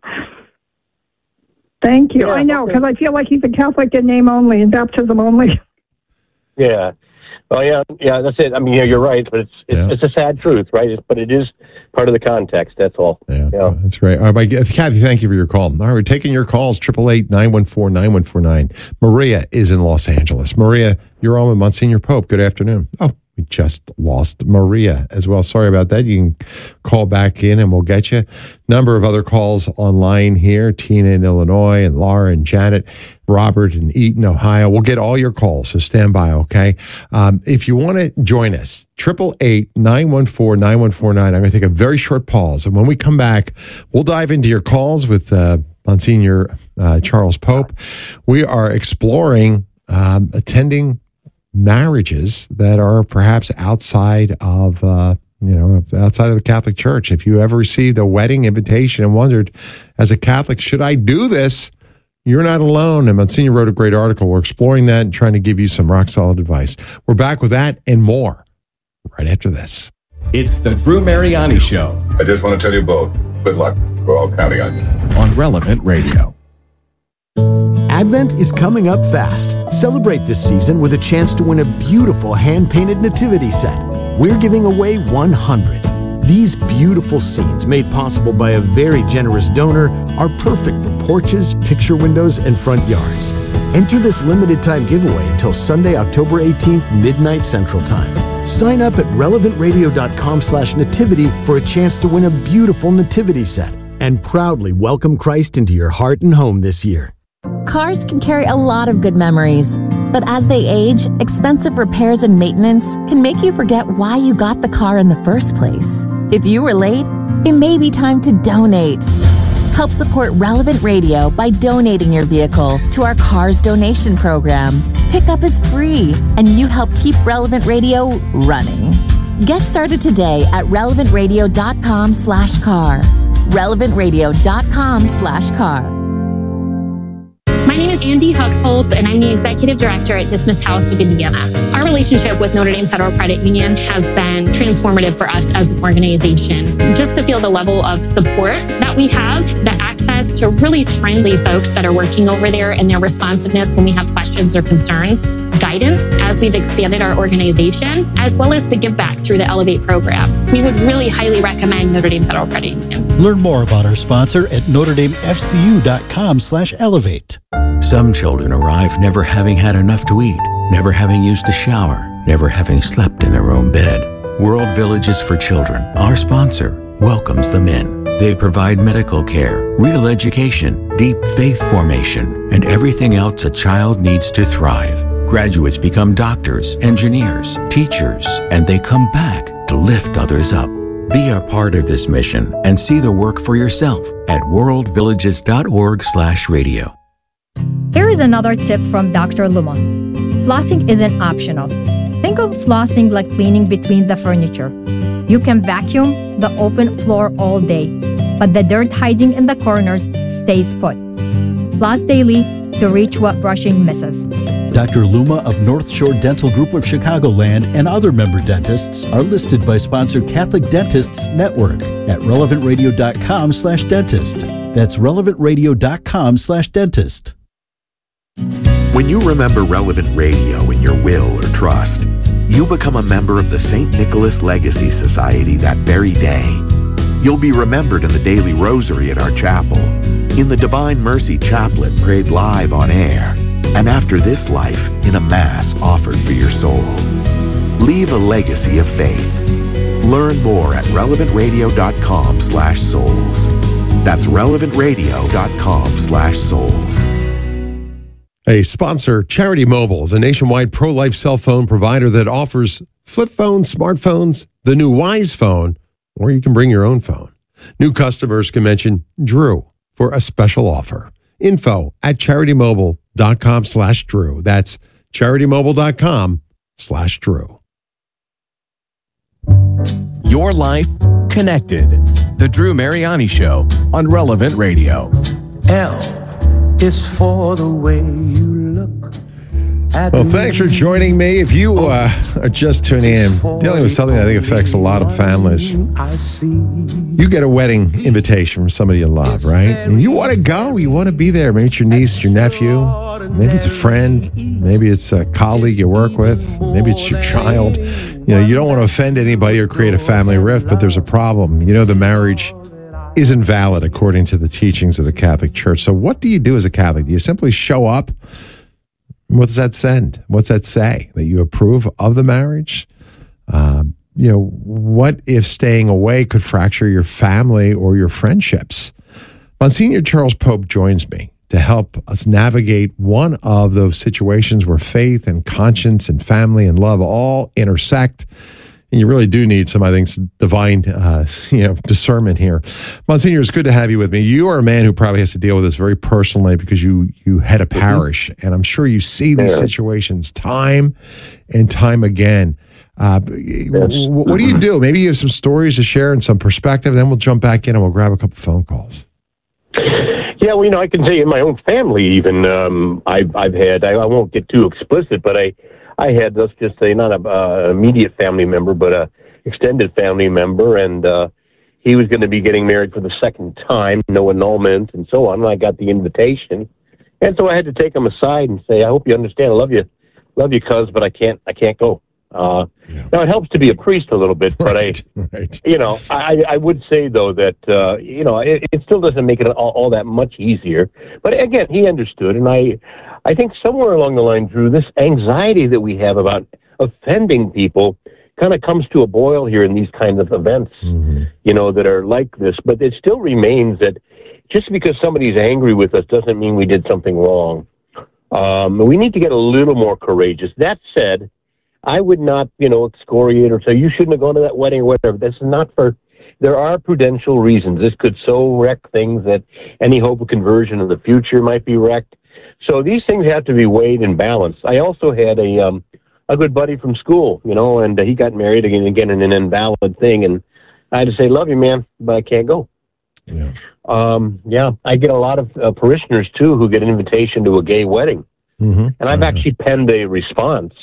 Speaker 20: Thank you.
Speaker 19: Yeah,
Speaker 20: I know,
Speaker 19: okay.
Speaker 20: because I feel like he's a Catholic in name only and baptism only.
Speaker 19: Yeah. Well, yeah, yeah, that's it. I mean, yeah, you're right, but it's it's,
Speaker 1: Yeah.
Speaker 19: it's a sad truth, right? It's, but it is part of the context. That's all.
Speaker 1: Yeah, that's great. All right, Kathy, thank you for your call. All right, we're taking your calls, triple eight, nine one four, nine one four nine. Maria is in Los Angeles. Maria, you're on with Monsignor Pope. Good afternoon. Oh, We just lost Maria as well. Sorry about that. You can call back in and we'll get you. Number of other calls online here. Tina in Illinois and Laura and Janet, Robert in Eaton, Ohio. We'll get all your calls, so stand by, okay? Um, if you want to join us, eight eight eight, nine one four, nine one four nine. I'm going to take a very short pause. And when we come back, we'll dive into your calls with uh, Monsignor uh, Charles Pope. We are exploring um, attending marriages that are perhaps outside of, uh, you know, outside of the Catholic Church. If you ever received a wedding invitation and wondered, as a Catholic, should I do this? You're not alone. And Monsignor wrote a great article. We're exploring that and trying to give you some rock solid advice. We're back with that and more right after this.
Speaker 3: It's the Drew Mariani Show.
Speaker 21: I just want to tell you both, good luck. We're all counting on you.
Speaker 3: On Relevant Radio.
Speaker 5: Advent is coming up fast. Celebrate this season with a chance to win a beautiful hand-painted nativity set. We're giving away one hundred. These beautiful scenes, made possible by a very generous donor, are perfect for porches, picture windows, and front yards. Enter this limited-time giveaway until Sunday, October eighteenth, midnight Central Time. Sign up at relevant radio dot com slash nativity for a chance to win a beautiful nativity set and proudly welcome Christ into your heart and home this year.
Speaker 22: Cars can carry a lot of good memories, but as they age, expensive repairs and maintenance can make you forget why you got the car in the first place. If you were late, it may be time to donate. Help support Relevant Radio by donating your vehicle to our Cars Donation Program. Pickup is free, and you help keep Relevant Radio running. Get started today at relevant radio dot com slash car. relevant radio dot com slash car.
Speaker 23: My name is Andy Huxhold, and I'm the Executive Director at Dismissed House of Indiana. Our relationship with Notre Dame Federal Credit Union has been transformative for us as an organization. Just to feel the level of support that we have, the access to really friendly folks that are working over there and their responsiveness when we have questions or concerns, guidance as we've expanded our organization, as well as the give back through the Elevate program. We would really highly recommend Notre Dame Federal Credit Union.
Speaker 24: Learn more about our sponsor at notre dame f c u dot com slash elevate.
Speaker 25: Some children arrive never having had enough to eat, never having used a shower, never having slept in their own bed. World Villages for Children, our sponsor, welcomes them in. They provide medical care, real education, deep faith formation, and everything else a child needs to thrive. Graduates become doctors, engineers, teachers, and they come back to lift others up. Be a part of this mission and see the work for yourself at world villages dot org slash radio.
Speaker 26: Here is another tip from Doctor Lumon. Flossing isn't optional. Think of flossing like cleaning between the furniture. You can vacuum the open floor all day, but the dirt hiding in the corners stays put. Floss daily to reach what brushing misses.
Speaker 24: Doctor Luma of North Shore Dental Group of Chicagoland and other member dentists are listed by sponsor Catholic Dentists Network at relevant radio dot com slash dentist. That's relevant radio dot com slash dentist.
Speaker 14: When you remember Relevant Radio in your will or trust, you become a member of the Saint Nicholas Legacy Society that very day. You'll be remembered in the daily rosary at our chapel, in the Divine Mercy Chaplet prayed live on air, and after this life in a Mass offered for your soul. Leave a legacy of faith. Learn more at relevant radio dot com slash souls. That's relevant radio dot com slash souls.
Speaker 1: A sponsor, Charity Mobile, is a nationwide pro-life cell phone provider that offers flip phones, smartphones, the new Wise phone, or you can bring your own phone. New customers can mention Drew for a special offer. Info at charity mobile dot com slash Drew. That's charity mobile dot com slash Drew.
Speaker 3: Your life connected. The Drew Mariani Show on Relevant Radio.
Speaker 27: L is for the way you look at
Speaker 1: Well, thanks for joining me. If you uh, are just tuning in, dealing with something I think affects a lot of families, you get a wedding invitation from somebody you love, right? And you want to go. You want to be there. Maybe it's your niece, your nephew. Maybe it's a friend. Maybe it's a colleague you work with. Maybe it's your child. You know, you don't want to offend anybody or create a family rift, but there's a problem. You know, the marriage isn't valid according to the teachings of the Catholic Church. So what do you do as a Catholic? Do you simply show up? What does that send? What's that say? That you approve of the marriage? Um, you know, what if staying away could fracture your family or your friendships? Monsignor Charles Pope joins me to help us navigate one of those situations where faith and conscience and family and love all intersect. And you really do need some, I think, some divine, uh, you know, discernment here. Monsignor, it's good to have you with me. You are a man who probably has to deal with this very personally because you you head a parish, mm-hmm. and I'm sure you see these yeah. situations time and time again. Uh, yes. What do you do? Maybe you have some stories to share and some perspective, then we'll jump back in and we'll grab a couple phone calls.
Speaker 19: Yeah, well, you know, I can say in my own family even, um, I've, I've had, I, I won't get too explicit, but I, I had, let's just say, not an uh, immediate family member, but a extended family member, and uh, he was going to be getting married for the second time, no annulment, and so on, and I got the invitation, and so I had to take him aside and say, I hope you understand, I love you, love you, cuz, but I can't, I can't go. Uh, yeah. Now, it helps to be a priest a little bit, but right, I, right. you know, I, I would say, though, that, uh, you know, it, it still doesn't make it all, all that much easier. But again, he understood, and I, I think somewhere along the line, Drew, this anxiety that we have about offending people kind of comes to a boil here in these kinds of events, mm-hmm. you know, that are like this. But it still remains that just because somebody's angry with us doesn't mean we did something wrong. Um, we need to get a little more courageous. That said, I would not, you know, excoriate or say you shouldn't have gone to that wedding or whatever. This is not for, there are prudential reasons. This could so wreck things that any hope of conversion in the future might be wrecked. So these things have to be weighed and balanced. I also had a um, a good buddy from school, you know, and uh, he got married again, again in an invalid thing. And I had to say, love you, man, but I can't go. Yeah, um, yeah. I get a lot of uh, parishioners, too, who get an invitation to a gay wedding. Mm-hmm. And I've mm-hmm. actually penned a response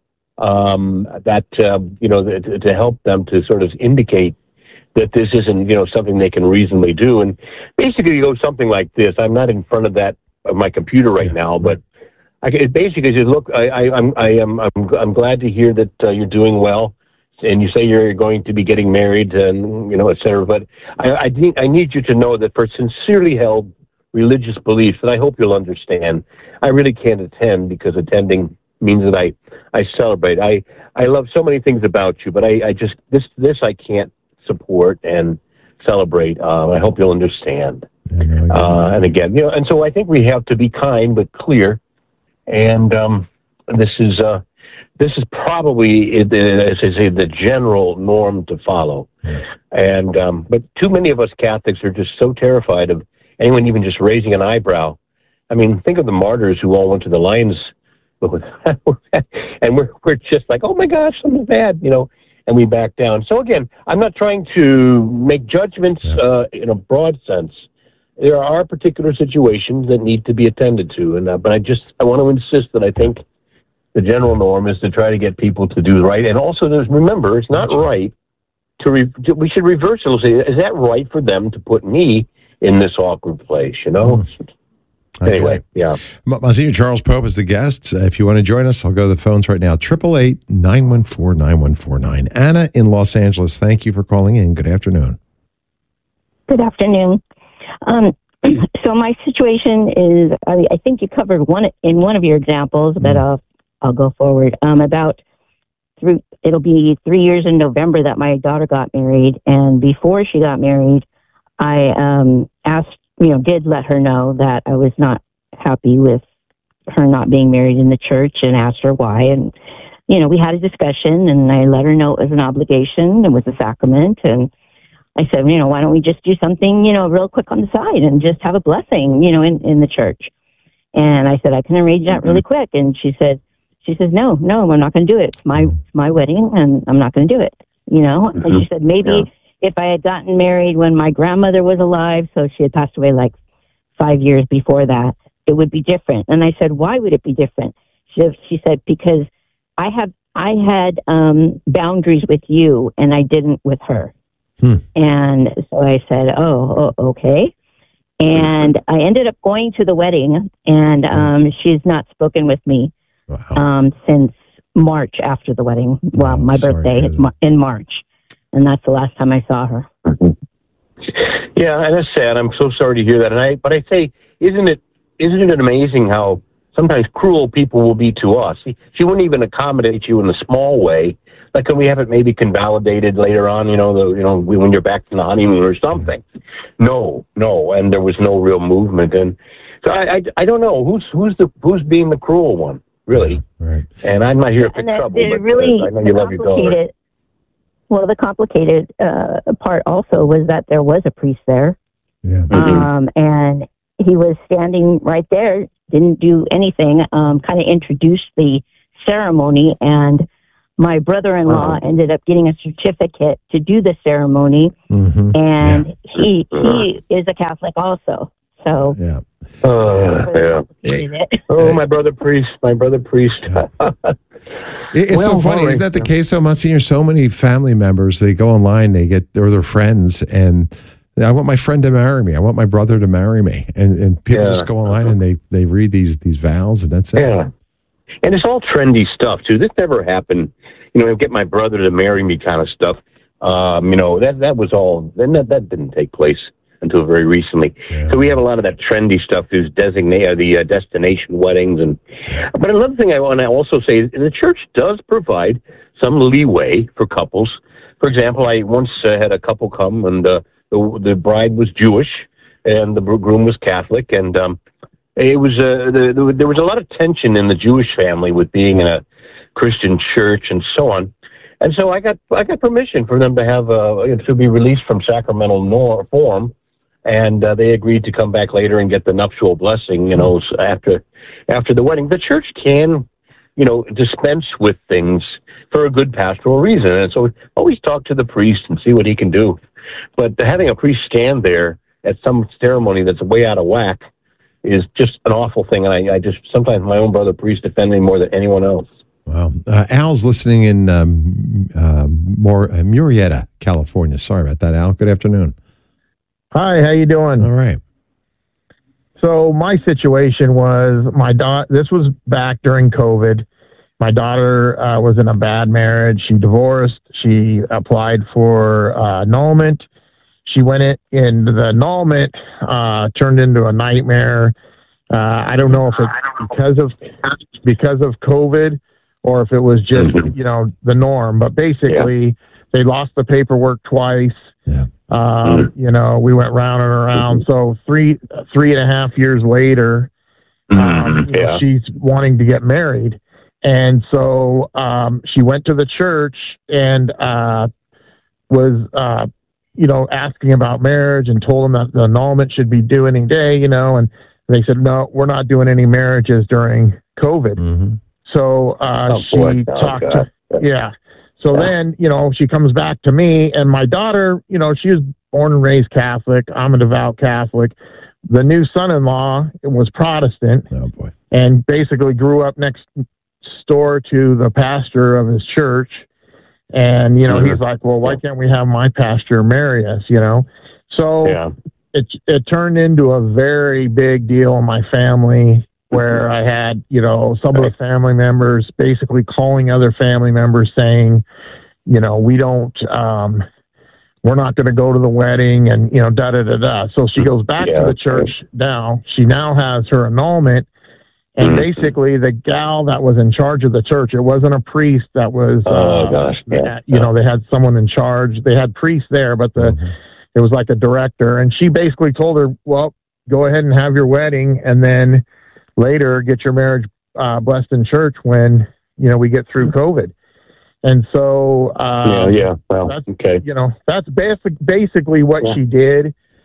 Speaker 19: Um, that, uh, you know, to, to help them to sort of indicate that this isn't, you know, something they can reasonably do. And basically you go something like this. I'm not in front of that, of my computer right yeah. now, but I, it basically says, look, I, I, I'm, I am, I'm, I'm glad to hear that uh, you're doing well. And you say you're going to be getting married and, you know, et cetera. But I, I, need, I need you to know that for sincerely held religious beliefs, that I hope you'll understand, I really can't attend because attending means that I, I celebrate. I, I love so many things about you, but I, I just, this, this I can't support and celebrate. Uh, I hope you'll understand. Uh, and again, you know, and so I think we have to be kind but clear. And um, this is, uh, this is probably, as I say, the general norm to follow. And, um, but too many of us Catholics are just so terrified of anyone even just raising an eyebrow. I mean, think of the martyrs who all went to the lions. And we're we're just like, oh my gosh, something's bad, you know, and we back down. So again, I'm not trying to make judgments yeah. uh, in a broad sense. There are particular situations that need to be attended to, and uh, but I just I want to insist that I think the general norm is to try to get people to do right, and also there's remember it's not right to, re, to we should reverse it and say, is that right for them to put me in this awkward place, you know? Mm. Anyway, okay. yeah.
Speaker 1: Monsignor Charles Pope is the guest. Uh, if you want to join us, I'll go to the phones right now. eight eight eight, nine one four, nine one four nine. Anna in Los Angeles, thank you for calling in. Good afternoon.
Speaker 2: Good afternoon. Um, so my situation is, I, I think you covered one in one of your examples, but mm. I'll, I'll go forward. Um, about through, it'll be three years in November that my daughter got married. And before she got married, I um, asked, you know, did let her know that I was not happy with her not being married in the church and asked her why. And, you know, we had a discussion and I let her know it was an obligation. It was a sacrament. And I said, you know, why don't we just do something, you know, real quick on the side and just have a blessing, you know, in, in the church. And I said, I can arrange that really quick. And she said, she says, no, no, I'm not going to do it. It's my, my wedding and I'm not going to do it, you know. Mm-hmm. And she said, maybe... Yeah. If I had gotten married when my grandmother was alive, so she had passed away like five years before that, it would be different. And I said, why would it be different? She, she said, because I have I had um, boundaries with you and I didn't with her. Hmm. And so I said, oh, oh, okay. And I ended up going to the wedding, and um, she's not spoken with me wow. um, since March after the wedding. Well, oh, my birthday is in March. And that's the last time I saw her.
Speaker 19: Yeah, and that's sad. I'm so sorry to hear that. And I, but I say, isn't it, isn't it amazing how sometimes cruel people will be to us? She, she wouldn't even accommodate you in a small way, like, can we have it maybe convalidated later on? You know, the, you know, when you're back from the honeymoon or something. No, no, and there was no real movement, and so I, I, I don't know who's who's the who's being the cruel one, really.
Speaker 1: Right.
Speaker 19: And I'm not here to fix
Speaker 2: And the,
Speaker 19: trouble,
Speaker 2: the
Speaker 19: but
Speaker 2: really
Speaker 19: uh, I know you love your daughter.
Speaker 2: complicated, well, the complicated uh, part also was that there was a priest there,
Speaker 1: yeah.
Speaker 2: um, and he was standing right there, didn't do anything, um, kind of introduced the ceremony, and my brother-in-law
Speaker 19: Uh-huh.
Speaker 2: ended up getting a certificate to do the ceremony,
Speaker 1: Mm-hmm.
Speaker 2: and
Speaker 1: yeah.
Speaker 2: he he is a Catholic also. So
Speaker 1: yeah.
Speaker 19: Uh, yeah. Oh, my brother priest, my brother priest.
Speaker 1: It- It's
Speaker 19: Well,
Speaker 1: so funny,
Speaker 19: sorry.
Speaker 1: isn't that the case though, Monsignor? So many family members, they go online, they get, or their friends, and I want my friend to marry me. I want my brother to marry me. And and people
Speaker 19: Yeah.
Speaker 1: just go online and they, they read these these vows, and that's it.
Speaker 19: Yeah. And it's all trendy stuff, too. This never happened. You know, get my brother to marry me kind of stuff. Um, you know, that that was all, then that, that didn't take place until very recently.
Speaker 1: Yeah.
Speaker 19: So we have a lot of that trendy stuff, these designate, uh, the uh, destination weddings. and. But another thing I want to also say is the church does provide some leeway for couples. For example, I once uh, had a couple come, and uh, the, the bride was Jewish, and the groom was Catholic, and um, it was uh, the, the, there was a lot of tension in the Jewish family with being in a Christian church and so on. And so I got I got permission for them to have uh, to be released from sacramental nor- form, and uh, they agreed to come back later and get the nuptial blessing. You know, after after the wedding, the church can, you know, dispense with things for a good pastoral reason. And so always talk to the priest and see what he can do. But having a priest stand there at some ceremony that's way out of whack is just an awful thing. And I, I just sometimes my own brother priest defend me more than anyone else.
Speaker 1: Wow. Uh, Al's listening in um, um, more, uh, Murrieta, California. Sorry about that, Al. Good afternoon.
Speaker 4: Hi, how you doing?
Speaker 1: All right.
Speaker 4: So my situation was my daughter. This was back during COVID. My daughter uh, was in a bad marriage. She divorced. She applied for uh, annulment. She went in, and the annulment uh, turned into a nightmare. Uh, I don't know if it's because of because of COVID or if it was just you know the norm. But basically, yeah. they lost the paperwork twice.
Speaker 1: Yeah.
Speaker 4: Um, you know, we went round and around. So three three and a half years later, um, you know,
Speaker 19: yeah.
Speaker 4: she's wanting to get married. And so um, she went to the church and uh, was, uh, you know, asking about marriage and told them that the annulment should be due any day, you know, and they said, no, we're not doing any marriages during COVID.
Speaker 1: Mm-hmm.
Speaker 4: So uh,
Speaker 19: Oh,
Speaker 4: she
Speaker 19: boy.
Speaker 4: talked
Speaker 19: Oh,
Speaker 4: to,
Speaker 19: God.
Speaker 4: yeah. So
Speaker 19: Yeah.
Speaker 4: then, you know, she comes back to me, and my daughter, you know, she was born and raised Catholic. I'm a devout Catholic. The new son-in-law was Protestant.
Speaker 1: Oh, boy.
Speaker 4: And basically grew up next door to the pastor of his church. And, you know,
Speaker 19: Mhm.
Speaker 4: he's like, well, why can't we have my pastor marry us, you know? So
Speaker 19: Yeah.
Speaker 4: it, it turned into a very big deal in my family where I had, you know, some of the family members basically calling other family members saying, you know, we don't, um, we're not going to go to the wedding and, you know, da, da, da, da. So she goes back
Speaker 19: Yeah.
Speaker 4: to the church now. She now has her annulment. And
Speaker 19: Mhm.
Speaker 4: basically the gal that was in charge of the church, it wasn't a priest that was,
Speaker 19: Oh,
Speaker 4: uh,
Speaker 19: gosh, yeah.
Speaker 4: that- you know, they had someone in charge. They had priests there, but the,
Speaker 1: Mm-hmm.
Speaker 4: it was like a director. And she basically told her, well, go ahead and have your wedding. And then later get your marriage uh, blessed in church when, you know, we get through COVID. And so, um,
Speaker 19: Yeah, yeah. Well,
Speaker 4: that's,
Speaker 19: okay.
Speaker 4: you know, that's basic, basically what
Speaker 19: Yeah.
Speaker 4: she did.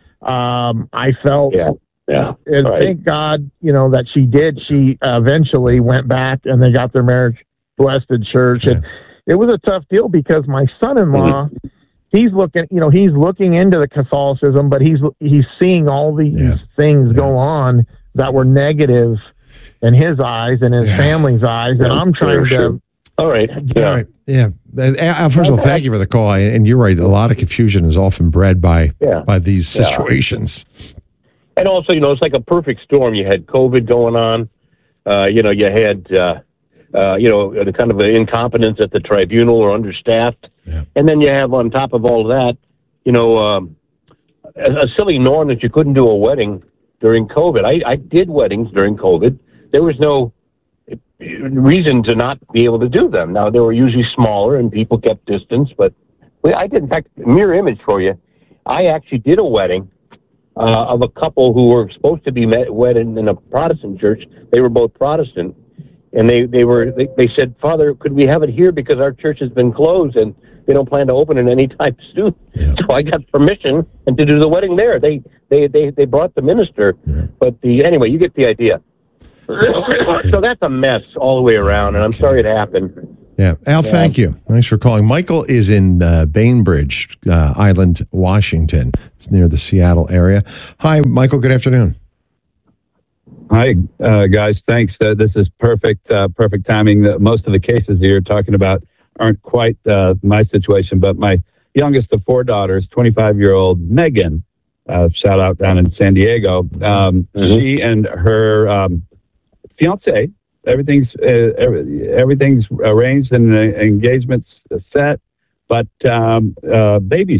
Speaker 4: Um, I felt,
Speaker 19: Yeah, yeah.
Speaker 4: and
Speaker 19: Right.
Speaker 4: thank God, you know, that she did. She uh, eventually went back and they got their marriage blessed in church.
Speaker 1: Yeah.
Speaker 4: And it was a tough deal because my son-in-law, he's looking, you know, he's looking into the Catholicism, but he's, he's seeing all these
Speaker 1: Yeah.
Speaker 4: things go on that were negative in his eyes and his
Speaker 1: Yeah.
Speaker 4: family's eyes. And I'm trying
Speaker 19: Sure,
Speaker 4: to,
Speaker 19: sure. All right. Yeah.
Speaker 1: All right. Yeah. And, Al, first of all, thank you for the call. And you're right. A lot of confusion is often bred by
Speaker 19: Yeah.
Speaker 1: by these
Speaker 19: Yeah.
Speaker 1: situations.
Speaker 19: And also, you know, it's like a perfect storm. You had COVID going on. Uh, you know, you had, uh, uh, you know, the kind of an incompetence at the tribunal or understaffed.
Speaker 1: Yeah.
Speaker 19: And then you have on top of all that, you know, um, a, a silly norm that you couldn't do a wedding during COVID. I, I did weddings during COVID. There was no reason to not be able to do them. Now, they were usually smaller and people kept distance, but I did, in fact, mirror image for you. I actually did a wedding uh, of a couple who were supposed to be met, wedded in a Protestant church. They were both Protestant. And they, they were they, they said, Father, could we have it here because our church has been closed and they don't plan to open it anytime soon. Yeah. So I got permission and to do the wedding there. They they they, they brought the minister, yeah. but the anyway, you get the idea. So that's a mess all the way around, and I'm sorry it happened.
Speaker 1: Yeah, Al, yeah. Thank you. Thanks for calling. Michael is in uh, Bainbridge uh, Island, Washington. It's near the Seattle area. Hi, Michael. Good afternoon.
Speaker 6: Hi, uh, guys. Thanks. Uh, this is perfect, uh, perfect timing. The, most of the cases you're talking about aren't quite uh, my situation, but my youngest of four daughters, twenty-five-year-old Megan, uh, shout out down in San Diego. Um, mm-hmm. She and her um, fiance, everything's uh, every, everything's arranged and the engagement's set, but um, uh, baby's